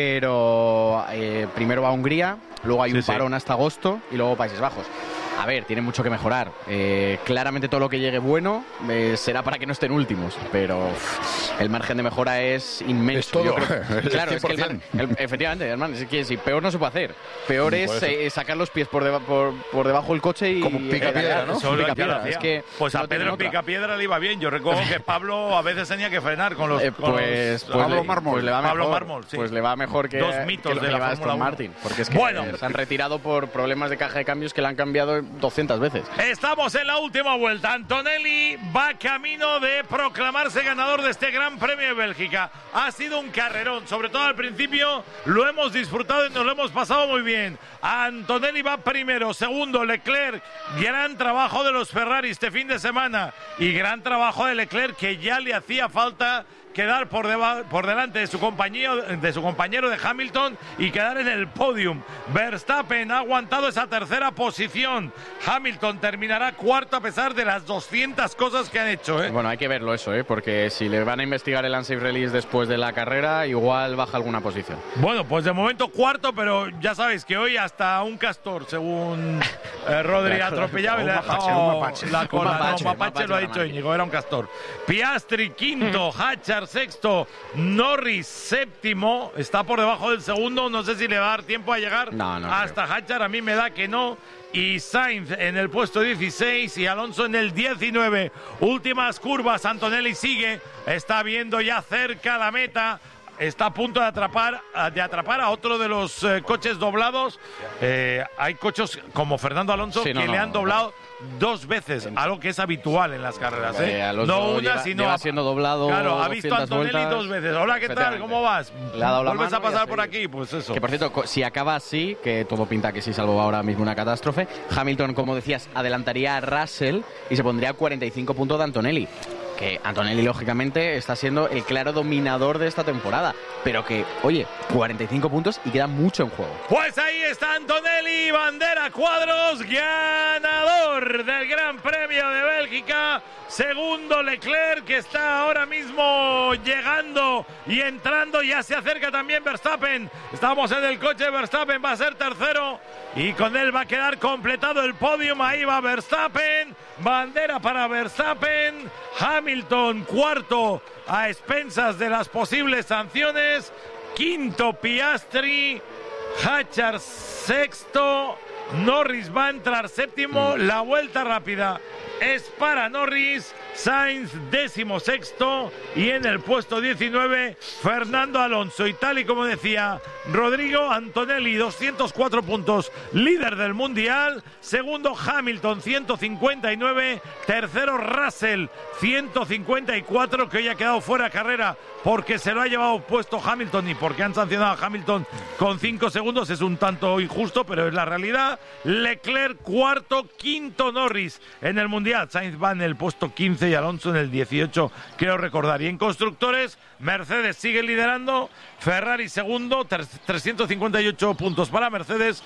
Pero primero va Hungría, luego hay un parón hasta agosto y luego Países Bajos. A ver, tiene mucho que mejorar. Claramente todo lo que llegue bueno será para que no estén últimos, pero el margen de mejora es inmenso. Es todo. Yo creo, claro, es que efectivamente, hermano, es que si peor no se puede hacer. Peor es sacar los pies por debajo del coche y... Como Picapiedra, ¿no? Picapiedra. Es que pues a Pedro Picapiedra le iba bien. Yo recuerdo que Pablo a veces tenía que frenar con los... Pablo Mármol. Pues le va mejor, Pablo Mármol, sí. Pues le va mejor que... 2 mitos de la Fórmula 1. Martin, porque es que se han retirado por problemas de caja de cambios que le han cambiado 200 veces. Estamos en la última vuelta. Antonelli va camino de proclamarse ganador de este Gran Premio de Bélgica. Ha sido un carrerón, sobre todo al principio lo hemos disfrutado y nos lo hemos pasado muy bien. Antonelli va primero, segundo Leclerc. Gran trabajo de los Ferrari este fin de semana y gran trabajo de Leclerc, que ya le hacía falta quedar por delante de su compañero de Hamilton y quedar en el podium. Verstappen ha aguantado esa tercera posición. Hamilton terminará cuarto a pesar de las 200 cosas que han hecho. Bueno, hay que verlo eso, porque si le van a investigar el unsafe release después de la carrera, igual baja alguna posición. Bueno, pues de momento cuarto, pero ya sabéis que hoy hasta un castor, según Rodri, atropellaba y le ha dejado la cola. Un mapache lo ha dicho Íñigo, era un castor. Piastri quinto, Hadjar sexto, Norris séptimo, está por debajo del segundo, no sé si le va a dar tiempo a llegar hasta Hadjar, a mí me da que no. Y Sainz en el puesto 16 y Alonso en el 19. Últimas curvas, Antonelli sigue, está viendo ya cerca la meta. Está a punto de atrapar a otro de los coches doblados. Hay coches como Fernando Alonso que le han doblado 2 veces, algo que es habitual en las carreras. No una, sino... Lleva siendo doblado. Claro, ha visto a Antonelli 2 veces. Hola, ¿qué tal? ¿Cómo vas? ¿Vuelves a pasar por aquí? Pues eso. Que por cierto, si acaba así, que todo pinta que sí, salvo ahora mismo una catástrofe, Hamilton, como decías, adelantaría a Russell y se pondría a 45 puntos de Antonelli. que Antonelli, lógicamente, está siendo el claro dominador de esta temporada. Pero que, oye, 45 puntos y queda mucho en juego. Pues ahí está Antonelli, bandera cuadros, ganador del Gran Premio de Bélgica. Segundo Leclerc, que está ahora mismo llegando y entrando. Ya se acerca también Verstappen. Estamos en el coche de Verstappen, va a ser tercero. Y con él va a quedar completado el podium. Ahí va Verstappen. Bandera para Verstappen. Hamilton cuarto a expensas de las posibles sanciones. Quinto Piastri. Hachar sexto. Norris va a entrar séptimo. La vuelta rápida es para Norris. Sainz 16º y en el puesto 19 Fernando Alonso. Y tal y como decía Rodrigo, Antonelli 204 puntos, líder del mundial. Segundo Hamilton 159, tercero Russell 154, que hoy ha quedado fuera de carrera porque se lo ha llevado puesto Hamilton y porque han sancionado a Hamilton con 5 segundos. Es un tanto injusto, pero es la realidad. Leclerc cuarto, quinto Norris en el mundial. Sainz va en el puesto 15 y Alonso en el 18, creo recordar. Y en constructores, Mercedes sigue liderando, Ferrari segundo, 358 puntos para Mercedes,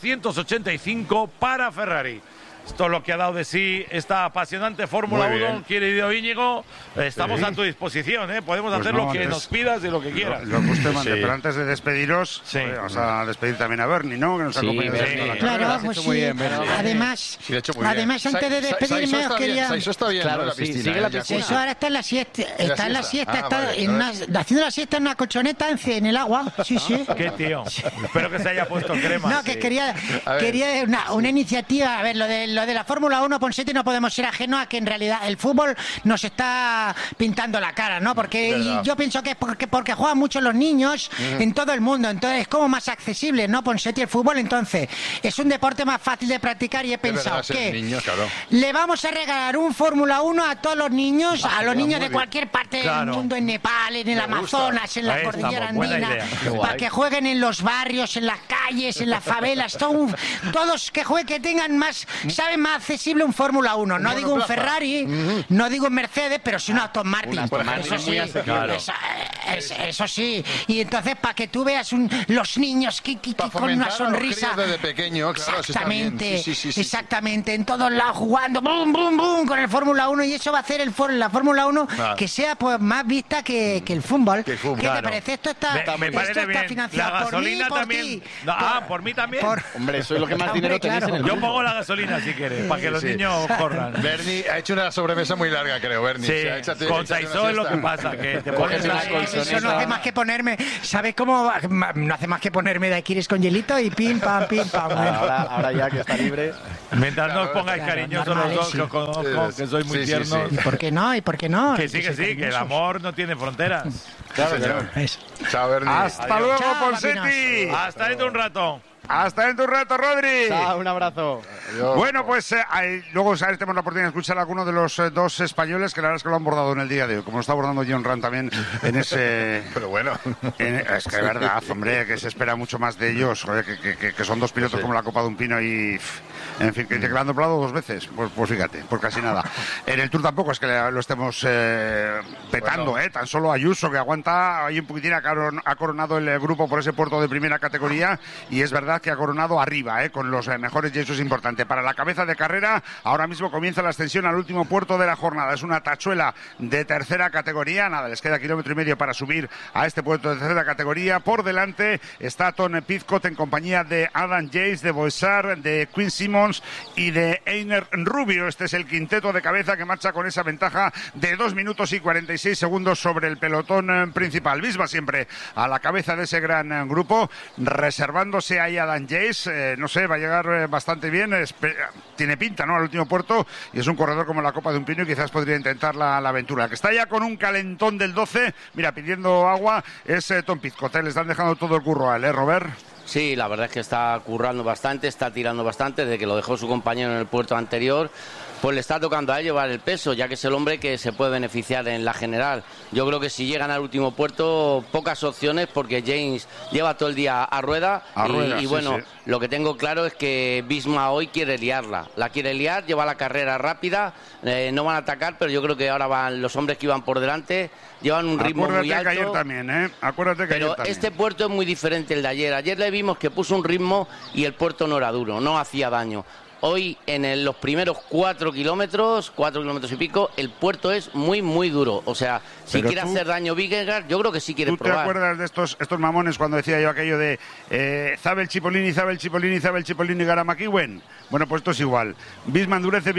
285 para Ferrari. Esto es lo que ha dado de sí esta apasionante Fórmula 1, querido Íñigo. Estamos a tu disposición, ¿eh? Podemos hacer lo que nos pidas y lo que quieras. Lo que usted mande, pero antes de despediros, vamos a despedir también a Bernie, ¿no? Que nos acompaña. Claro, pues sí. Además, antes de despedirme, os quería... Eso está bien, claro, ¿no? La piscina, sigue la piscina. Eso ahora está en la siesta. Está en la siesta, haciendo la siesta en una colchoneta en el agua. Sí, sí. Qué tío. Espero que se haya puesto crema. No, que quería una iniciativa. A ver, lo de la Fórmula 1, Ponseti, no podemos ser ajenos a que en realidad el fútbol nos está pintando la cara, ¿no? Porque yo pienso que es porque juegan mucho los niños en todo el mundo, entonces es como más accesible, ¿no? Ponseti, el fútbol, entonces es un deporte más fácil de practicar y he pensado que le vamos a regalar un Fórmula 1 a todos los niños, a los niños de cualquier parte del mundo, en Nepal, en el Amazonas, en la cordillera andina, para que jueguen en los barrios, en las calles, en las favelas, todos que tengan más, saben, más accesible un Fórmula 1. No digo un Ferrari, no digo un Mercedes, pero sí un Aston Martin. Eso sí, eso sí. Y entonces, para que tú veas los niños con una sonrisa. Desde pequeño, claro, exactamente, exactamente. En todos lados jugando, bum, bum, bum, con el Fórmula 1. Y eso va a hacer la Fórmula 1 que sea pues más vista que el fútbol. ¿Qué te parece? Esto está financiado la gasolina por también. ti. Por mí también. Hombre, sois lo que más dinero tenéis en el mundo. Yo pongo la gasolina si quieres, para que los niños corran. Bernie ha hecho una sobremesa muy larga, creo, Bernie. Sí, con Saizó es lo que pasa, que te pones en la colchoneta. Eso no hace más que ponerme, ¿sabes cómo? No hace más que ponerme daiquiris con hielito y pim, pam, pim, pam. Ahora ya que está libre. Mientras no os pongáis cariñosos los dos, que os conozco, que sois muy tiernos. ¿Y por qué no? ¿Y por qué no? Que sí, que el amor no tiene fronteras. Claro, chao, Bernie. Hasta luego, Ponseti. Hasta dentro un rato. Hasta dentro un rato, Rodri. Chao, un abrazo. Adiós. Bueno, pues luego tenemos la oportunidad de escuchar a alguno de los dos españoles que la verdad es que lo han abordado en el día de hoy, como lo está abordando John Ram también en ese... Pero bueno. Es que de verdad, hombre, que se espera mucho más de ellos, joder, que son dos pilotos como la Copa de un Pino y... En fin, que lo han doblado 2 veces, pues fíjate, pues casi nada. En el Tour tampoco es que lo estemos petando, tan solo Ayuso, que aguanta, ahí un poquitín ha coronado el grupo por ese puerto de primera categoría, y es verdad que ha coronado arriba, con los mejores, y eso es importante. Para la cabeza de carrera, ahora mismo comienza la ascensión al último puerto de la jornada. Es una tachuela de tercera categoría, nada, les queda 1,5 kilómetros para subir a este puerto de tercera categoría. Por delante está Tom Pidcock en compañía de Adam Yates, de Boesar, de Quinn Simmons y de Einer Rubio. Este es el quinteto de cabeza que marcha con esa ventaja de 2 minutos y 46 segundos sobre el pelotón principal. Visma siempre a la cabeza de ese gran grupo, reservándose ahí a Dan Yates. No sé, va a llegar bastante bien, tiene pinta, ¿no?, al último puerto, y es un corredor como la Copa de un Pino y quizás podría intentar la aventura. Que está ya con un calentón del 12, mira, pidiendo agua, es Tom Pidcock. Le están dejando todo el curro a él, Robert. Sí, la verdad es que está currando bastante, está tirando bastante desde que lo dejó su compañero en el puerto anterior. pues le está tocando a él llevar el peso, ya que es el hombre que se puede beneficiar en la general. Yo creo que si llegan al último puerto, pocas opciones, porque James lleva todo el día a rueda. Y bueno, lo que tengo claro es que Visma hoy quiere liarla. La quiere liar, lleva la carrera rápida, no van a atacar, pero yo creo que ahora van los hombres que iban por delante, llevan un ritmo muy alto. Que ayer también, Acuérdate que pero ayer también. Este puerto es muy diferente del de ayer. Ayer le vimos que puso un ritmo y el puerto no era duro, no hacía daño. Hoy, en los primeros 4 kilómetros y pico, el puerto es muy, muy duro. O sea, si quiere hacer daño Vingegaard, yo creo que sí quiere probar. ¿Tú te acuerdas de estos mamones cuando decía yo aquello de Zabel Cipollini, gana McEwen? Bueno, pues esto es igual. Visma endurece,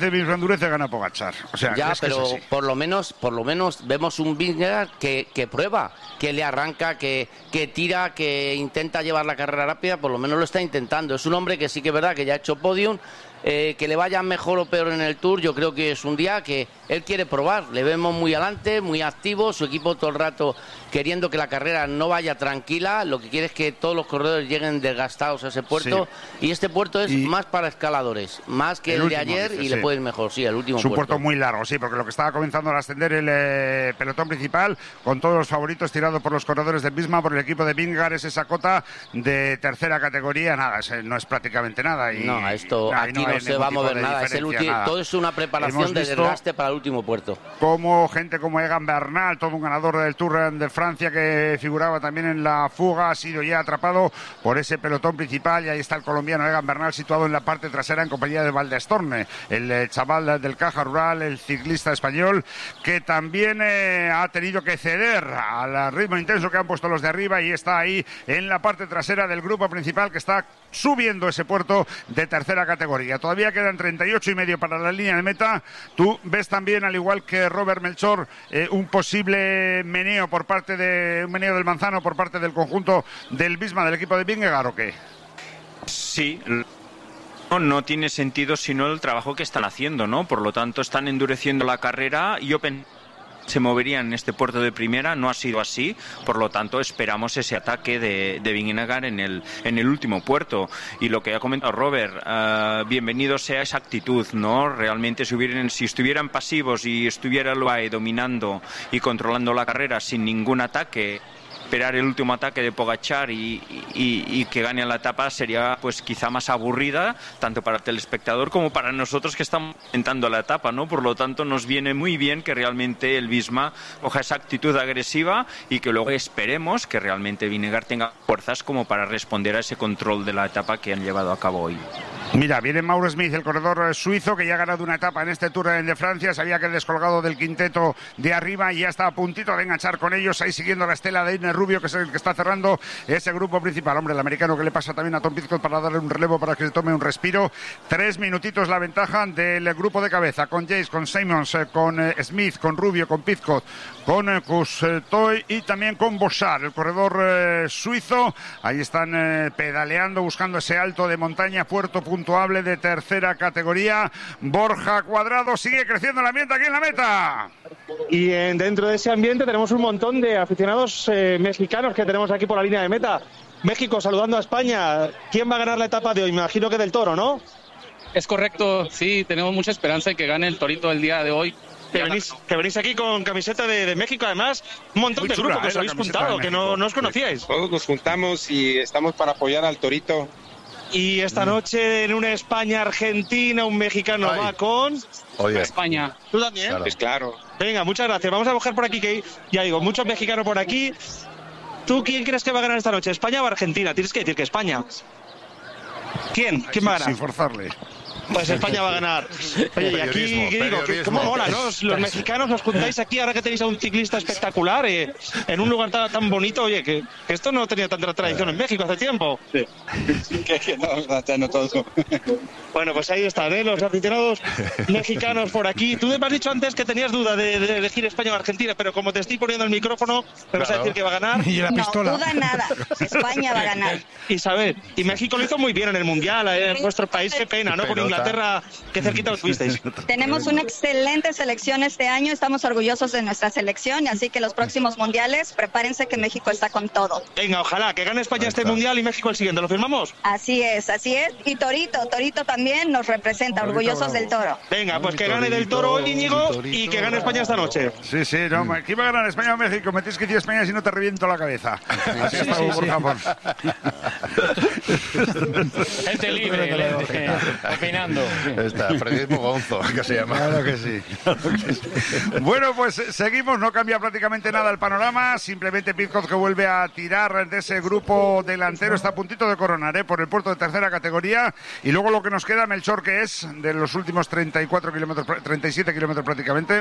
gana Pogačar. O sea, ya, es pero que por lo menos vemos un Vingegaard que prueba, que le arranca, que tira, que intenta llevar la carrera rápida, por lo menos lo está intentando. Es un hombre que sí que es verdad que ya ha hecho podium. Que le vaya mejor o peor en el Tour, yo creo que es un día que él quiere probar. Le vemos muy adelante, muy activo, su equipo todo el rato queriendo que la carrera no vaya tranquila. Lo que quiere es que todos los corredores lleguen desgastados a ese puerto, y este puerto es más para escaladores, más que el de ayer, y le puede ir mejor, el último puerto. Es un puerto muy largo, porque lo que estaba comenzando a ascender el pelotón principal, con todos los favoritos tirados por los corredores de Visma, por el equipo de Vingegaard, es esa cota de tercera categoría, nada, no es prácticamente nada. Y no, esto aquí no se va a mover nada, es el último, todo es una preparación de desgaste para el último puerto. Como gente como Egan Bernal, todo un ganador del Tour de Francia que figuraba también en la fuga, ha sido ya atrapado por ese pelotón principal, y ahí está el colombiano Egan Bernal situado en la parte trasera en compañía de Valdestorne, el chaval del Caja Rural, el ciclista español, que también ha tenido que ceder al ritmo intenso que han puesto los de arriba, y está ahí en la parte trasera del grupo principal que está subiendo ese puerto de tercera categoría. Todavía quedan 38,5 para la línea de meta. Tú ves también, al igual que Robert Melchor, un posible meneo del manzano por parte del conjunto del Visma, del equipo de Vingegaard, ¿o qué? Sí. No tiene sentido sino el trabajo que están haciendo, ¿no? Por lo tanto, están endureciendo la carrera. Yo se moverían en este puerto de primera, no ha sido así, por lo tanto esperamos ese ataque de Vingegaard en el último puerto. Y lo que ha comentado Robert, bienvenido sea esa actitud, ¿no? Realmente si estuvieran pasivos y estuviera Loae dominando y controlando la carrera sin ningún ataque, esperar el último ataque de Pogačar y que gane la etapa sería pues quizá más aburrida, tanto para el telespectador como para nosotros que estamos intentando la etapa, ¿no? Por lo tanto, nos viene muy bien que realmente el Visma coja esa actitud agresiva y que luego esperemos que realmente Vingegaard tenga fuerzas como para responder a ese control de la etapa que han llevado a cabo hoy. Mira, viene Mauro Smith, el corredor suizo, que ya ha ganado una etapa en este Tour de Francia. Sabía que descolgado del quinteto de arriba y ya está a puntito de enganchar con ellos, ahí siguiendo la estela de Iner Rubio, que es el que está cerrando ese grupo principal. Hombre, el americano que le pasa también a Tom Pidcock para darle un relevo, para que se tome un respiro. 3 minutitos la ventaja del grupo de cabeza, con Yates, con Simons, con Smith, con Rubio, con Pidcock, con Cousteau y también con Bouchard, el corredor suizo. Ahí están pedaleando, buscando ese alto de montaña, puerto puntuable de tercera categoría. Borja Cuadrado, sigue creciendo el ambiente aquí en la meta. Y dentro de ese ambiente tenemos un montón de aficionados mexicanos que tenemos aquí por la línea de meta. México saludando a España. ¿Quién va a ganar la etapa de hoy? Me imagino que del Toro, ¿no? Es correcto, sí, tenemos mucha esperanza en que gane el Torito el día de hoy. Que venís aquí con camiseta de México, además, un montón de grupos que os habéis juntado, que no os conocíais. Todos nos juntamos y estamos para apoyar al Torito. Y esta noche en una España-Argentina, un mexicano va con España. ¿Tú también? Claro. Pues claro. Venga, muchas gracias. Vamos a coger por aquí, que ya digo, muchos mexicanos por aquí. ¿Tú quién crees que va a ganar esta noche? ¿España o Argentina? Tienes que decir que España. ¿Quién va a ganar? Sin forzarle. Pues España va a ganar. Oye, y aquí, ¿qué digo? ¿Cómo mola, no? Los mexicanos os juntáis aquí ahora que tenéis a un ciclista espectacular en un lugar tan bonito. Oye, que esto no tenía tanta tradición en México hace tiempo. Sí. Que no todo. Bueno, pues ahí están, los aficionados mexicanos por aquí. Tú me has dicho antes que tenías duda de elegir España o Argentina, pero como te estoy poniendo el micrófono, me vas a decir que va a ganar. Y la pistola. No, duda nada. España va a ganar. Isabel, y México lo hizo muy bien en el Mundial, en nuestro país, qué pena, ¿no? Con Inglaterra. Inglaterra, qué cerquita os fuisteis. Tenemos una excelente selección este año, estamos orgullosos de nuestra selección, así que los próximos mundiales, prepárense que México está con todo. Venga, ojalá que gane España este mundial y México el siguiente, ¿lo firmamos? Así es, y Torito también nos representa, orgullosos del Toro. Venga, pues que gane del Toro hoy, Íñigo, y que gane España esta noche. Sí, no, ¿quién va a ganar, España o México? Me tienes que decir España si no te reviento la cabeza. Así está, por favor. Gente libre, opinando. Está, periodismo gonzo, que se llama. Claro que sí. Bueno, pues seguimos, no cambia prácticamente nada el panorama, simplemente Pidcock que vuelve a tirar de ese grupo delantero, está a puntito de coronar, por el puerto de tercera categoría, y luego lo que nos queda, Melchor, que es de los últimos 34 kilómetros, 37 kilómetros prácticamente.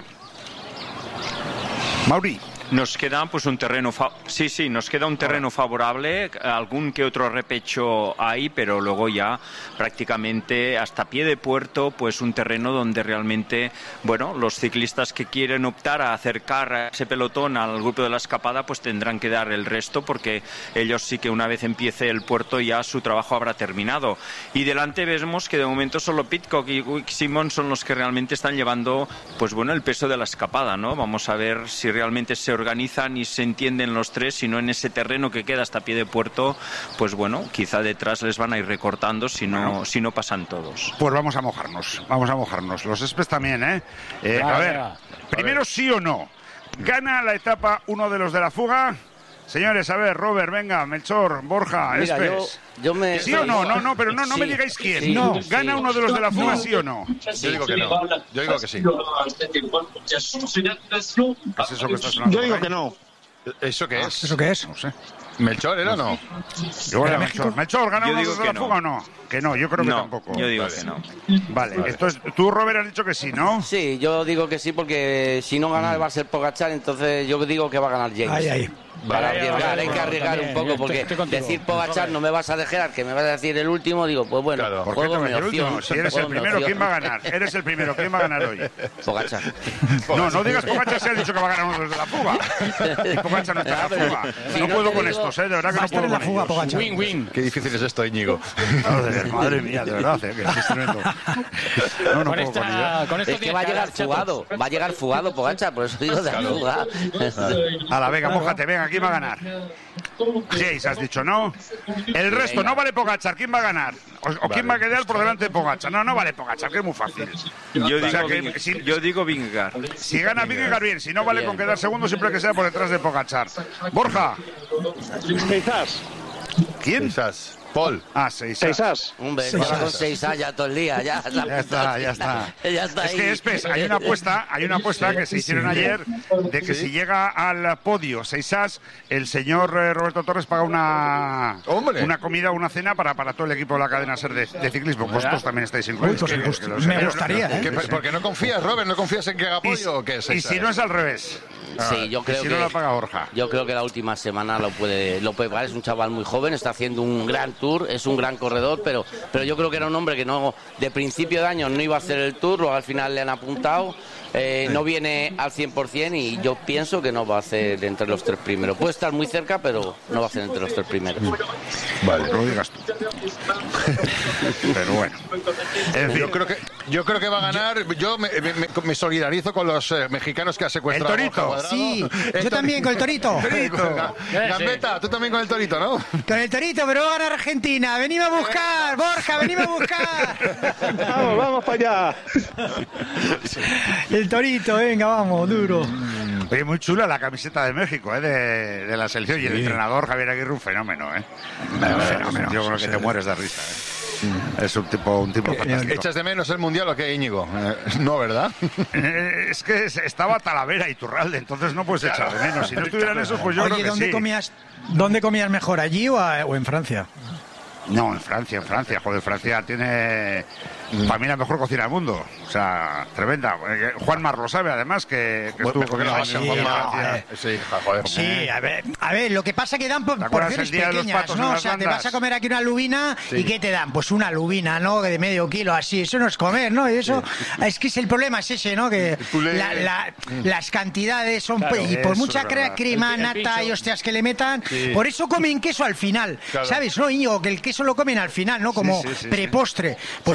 Mauri. Nos queda pues un terreno nos queda un terreno favorable, algún que otro repecho hay, pero luego ya prácticamente hasta pie de puerto, pues un terreno donde realmente, bueno, los ciclistas que quieren optar a acercar a ese pelotón al grupo de la escapada, pues tendrán que dar el resto, porque ellos sí que una vez empiece el puerto ya su trabajo habrá terminado. Y delante vemos que de momento solo Pidcock y Simon son los que realmente están llevando, pues bueno, el peso de la escapada, ¿no? Vamos a ver si realmente se organizan y se entienden los tres, si no en ese terreno que queda hasta pie de puerto, pues bueno, quizá detrás les van a ir recortando si no pasan todos. Pues vamos a mojarnos. Los Espes también, a ver, primero sí o no. ¿Gana la etapa uno de los de la fuga? Señores, a ver, Robert, venga, Melchor, Borja, mira, Espes. Yo me... ¿Sí o no? No, pero no me digáis quién. Sí, no. ¿Gana uno de los de la fuga, sí o no? Yo digo que no. Yo digo que sí. ¿Qué es eso que estás hablando? Yo digo que no. ¿Eso qué es? ¿Eso qué es? No sé. ¿Melchor era o no? Melchor, ¿gana uno de los de la fuga o no? Que no, yo creo que tampoco. Yo digo que no. Vale, entonces tú, Robert, has dicho que sí, ¿no? Sí, yo digo que sí, porque si no gana va a ser Pogačar, entonces yo digo que va a ganar James. Para arriesgar, hay que arriesgar un poco, porque decir Pogačar no me vas a dejar, que me vas a decir el último, digo, pues bueno, juego mi opción. Si eres el primero, ¿quién va a ganar? Eres el primero, ¿quién va a ganar hoy? Pogačar. No digas Pogačar, se ha dicho que va a ganar uno de los de la fuga. Y Pogačar no está en la fuga. No puedo con estos, de verdad que no puedo con ellos. Win-win. Qué difícil es esto, Íñigo. Madre mía, de verdad, que es tremendo. No puedo con ellos. Es que va a llegar fugado Pogačar, por eso digo de la fuga. A la venga, mójate, venga, ¿quién va a ganar? Jace, has dicho, ¿no? El resto, no vale Pogačar, ¿quién va a ganar? ¿O quién va a quedar por delante de Pogačar? No vale Pogačar, que es muy fácil. Yo digo Vingegaard. Si gana Vingegaard, bien. Si no, vale con quedar segundo siempre que sea por detrás de Pogačar. Borja. ¿Quién? Quizás. Paul. Seisas. Hombre, lleva con Seisas ya todo el día. Ya está. Es que, Espes, hay una apuesta que se hicieron ayer de que si llega al podio Seisas, el señor Roberto Torres paga una comida o una cena para todo el equipo de la cadena SER de ciclismo. Vosotros también estáis incluidos. Me gustaría. ¿Porque no confías, Robert? ¿No confías en que haga podio o qué es? Y si no es al revés. Sí, yo creo que no la paga Borja. Yo creo que la última semana lo puede pagar. Es un chaval muy joven, está haciendo un gran tour, es un gran corredor, pero yo creo que era un hombre que no, de principio de año no iba a hacer el tour, luego al final le han apuntado. No viene al 100% y yo pienso que no va a hacer entre los tres primeros. Puede estar muy cerca, pero no va a ser entre los tres primeros. Vale, lo digas tú. Pero bueno. En fin. Yo creo que va a ganar. Yo me solidarizo con los mexicanos que ha secuestrado. El Torito. Sí, yo también con el Torito. Gambetta, tú también con el Torito, ¿no? Con el Torito, pero va a ganar Argentina. Venime a buscar, Borja, venime a buscar. Vamos para allá. El Torito, venga, vamos, duro. Oye, muy chula la camiseta de México, de la selección. Y el entrenador Javier Aguirre, un fenómeno, fenómeno. Yo creo que te mueres de risa, Es un tipo fantástico. ¿Echas de menos el Mundial o qué, Íñigo? No, ¿verdad? Es que estaba Talavera y Iturralde, entonces no puedes echar de menos. Si no estuvieran esos, pues yo creo que sí. ¿Dónde comías mejor, allí o en Francia? No, en Francia. Joder, Francia tiene para mí la mejor cocina del mundo. O sea, tremenda. Juan Mar lo sabe, además, que estuvo comiendo en Francia. Sí, a ver, lo que pasa que dan porciones pequeñas, ¿no? O sea, te vas a comer aquí una lubina y ¿qué te dan? Pues una lubina, ¿no? De medio kilo, así. Eso no es comer, ¿no? Y eso, es que el problema es ese, ¿no? Que las cantidades son... Claro, y por mucha crema, nata y hostias que le metan, por eso comen queso al final, ¿sabes? No, Íñigo, que el queso lo comen al final, ¿no? Como prepostre. Pues para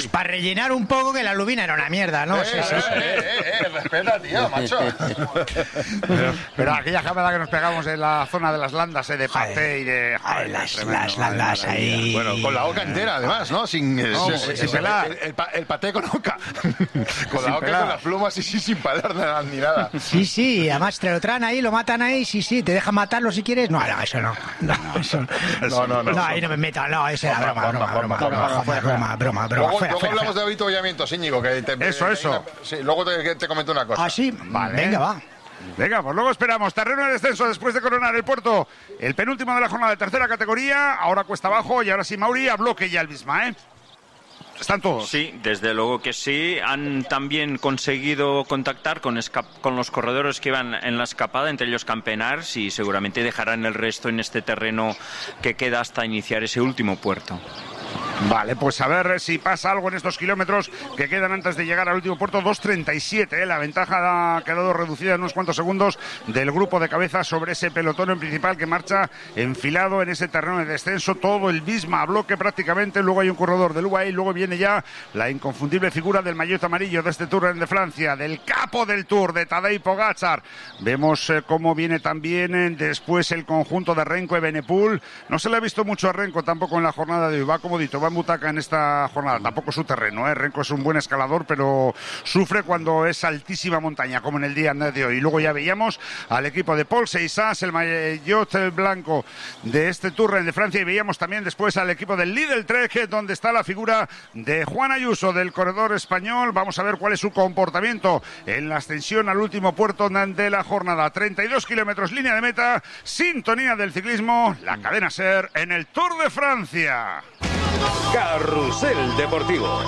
rellenar un poco, que la lubina era una mierda, ¿no? Sí. Respeta, tío, macho. Pero aquella camada que nos pegamos en la zona de las landas, de paté y de... las landas ahí... Bueno, con la oca entera, además, ¿no? Sin pelar. El paté con oca. Con la oca y con las plumas y sin pelar ni nada. Sí, además te lo traen ahí, lo matan ahí, sí, te dejan matarlo si quieres. No, eso no. No, ahí no me meto, no, esa era broma. Luego hablamos de avituallamientos, Íñigo, que Eso. Sí, luego te comento una cosa. Ah, sí, vale. Venga, va. Venga, pues luego esperamos. Terreno de descenso después de coronar el puerto. El penúltimo de la jornada de tercera categoría. Ahora cuesta abajo y ahora sí, Mauri, a bloque ya el Visma, ¿eh? ¿Están todos? Sí, desde luego que sí. Han también conseguido contactar con los corredores que iban en la escapada, entre ellos Campenars, y seguramente dejarán el resto en este terreno que queda hasta iniciar ese último puerto. Vale, pues a ver si pasa algo en estos kilómetros que quedan antes de llegar al último puerto. 2.37, la ventaja ha quedado reducida en unos cuantos segundos del grupo de cabeza sobre ese pelotón en principal que marcha enfilado en ese terreno de descenso. Todo el Visma a bloque prácticamente. Luego hay un corredor del UAE y luego viene ya la inconfundible figura del maillot amarillo de este Tour de Francia, del capo del Tour, de Tadej Pogačar. Vemos cómo viene también después el conjunto de Renko y Evenepoel. No se le ha visto mucho a Renko tampoco en la jornada de hoy. Va comodito, va en butaca en esta jornada. Tampoco es su terreno, ¿eh? Renko es un buen escalador, pero sufre cuando es altísima montaña, como en el día de hoy. Y luego ya veíamos al equipo de Paul Seixas, el maillot blanco de este Tour de Francia, y veíamos también después al equipo del Lidl Trek, donde está la figura de Juan Ayuso, del corredor español. Vamos a ver cuál es su comportamiento en la ascensión al último puerto de la jornada. 32 kilómetros, línea de meta, sintonía del ciclismo, la cadena SER en el Tour de Francia. Carrusel Deportivo.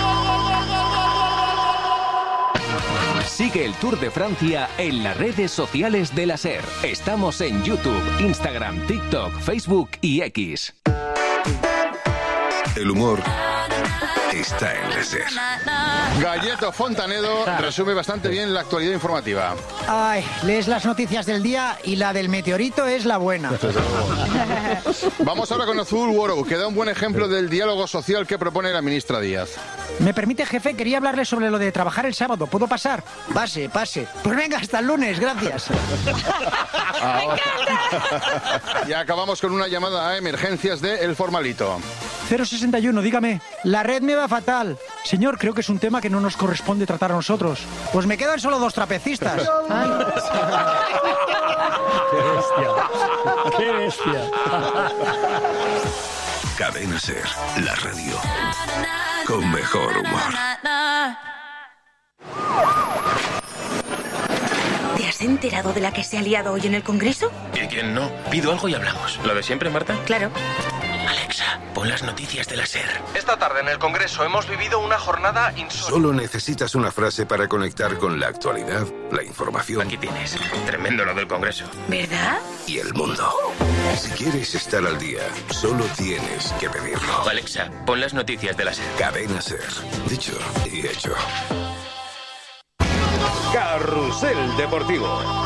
Sigue el Tour de Francia en las redes sociales de la SER. Estamos en YouTube, Instagram, TikTok, Facebook y X. El humor está en la SER. Galleto Fontanedo resume bastante bien la actualidad informativa. Ay, lees las noticias del día y la del meteorito es la buena. Vamos ahora con Azul World, que da un buen ejemplo del diálogo social que propone la ministra Díaz. ¿Me permite, jefe? Quería hablarle sobre lo de trabajar el sábado. ¿Puedo pasar? Pase. Pues venga, hasta el lunes, gracias. Y acabamos con una llamada a emergencias de El Formalito. 061, dígame. La red me va fatal. Señor, creo que es un tema que no nos corresponde tratar a nosotros. Pues me quedan solo 2 trapecistas. Ay. ¡Qué bestia! Cadena SER, la radio con mejor humor. ¿Te has enterado de la que se ha liado hoy en el Congreso? ¿Y quién no? Pido algo y hablamos. ¿Lo de siempre, Marta? Claro. Alexa, pon las noticias de la SER. Esta tarde en el Congreso hemos vivido una jornada insólita. Solo necesitas una frase para conectar con la actualidad, la información. Aquí tienes. Tremendo lo del Congreso. ¿Verdad? Y el mundo. Si quieres estar al día, solo tienes que pedirlo. Alexa, pon las noticias de la SER. Cadena SER. Dicho y hecho. Carrusel Deportivo.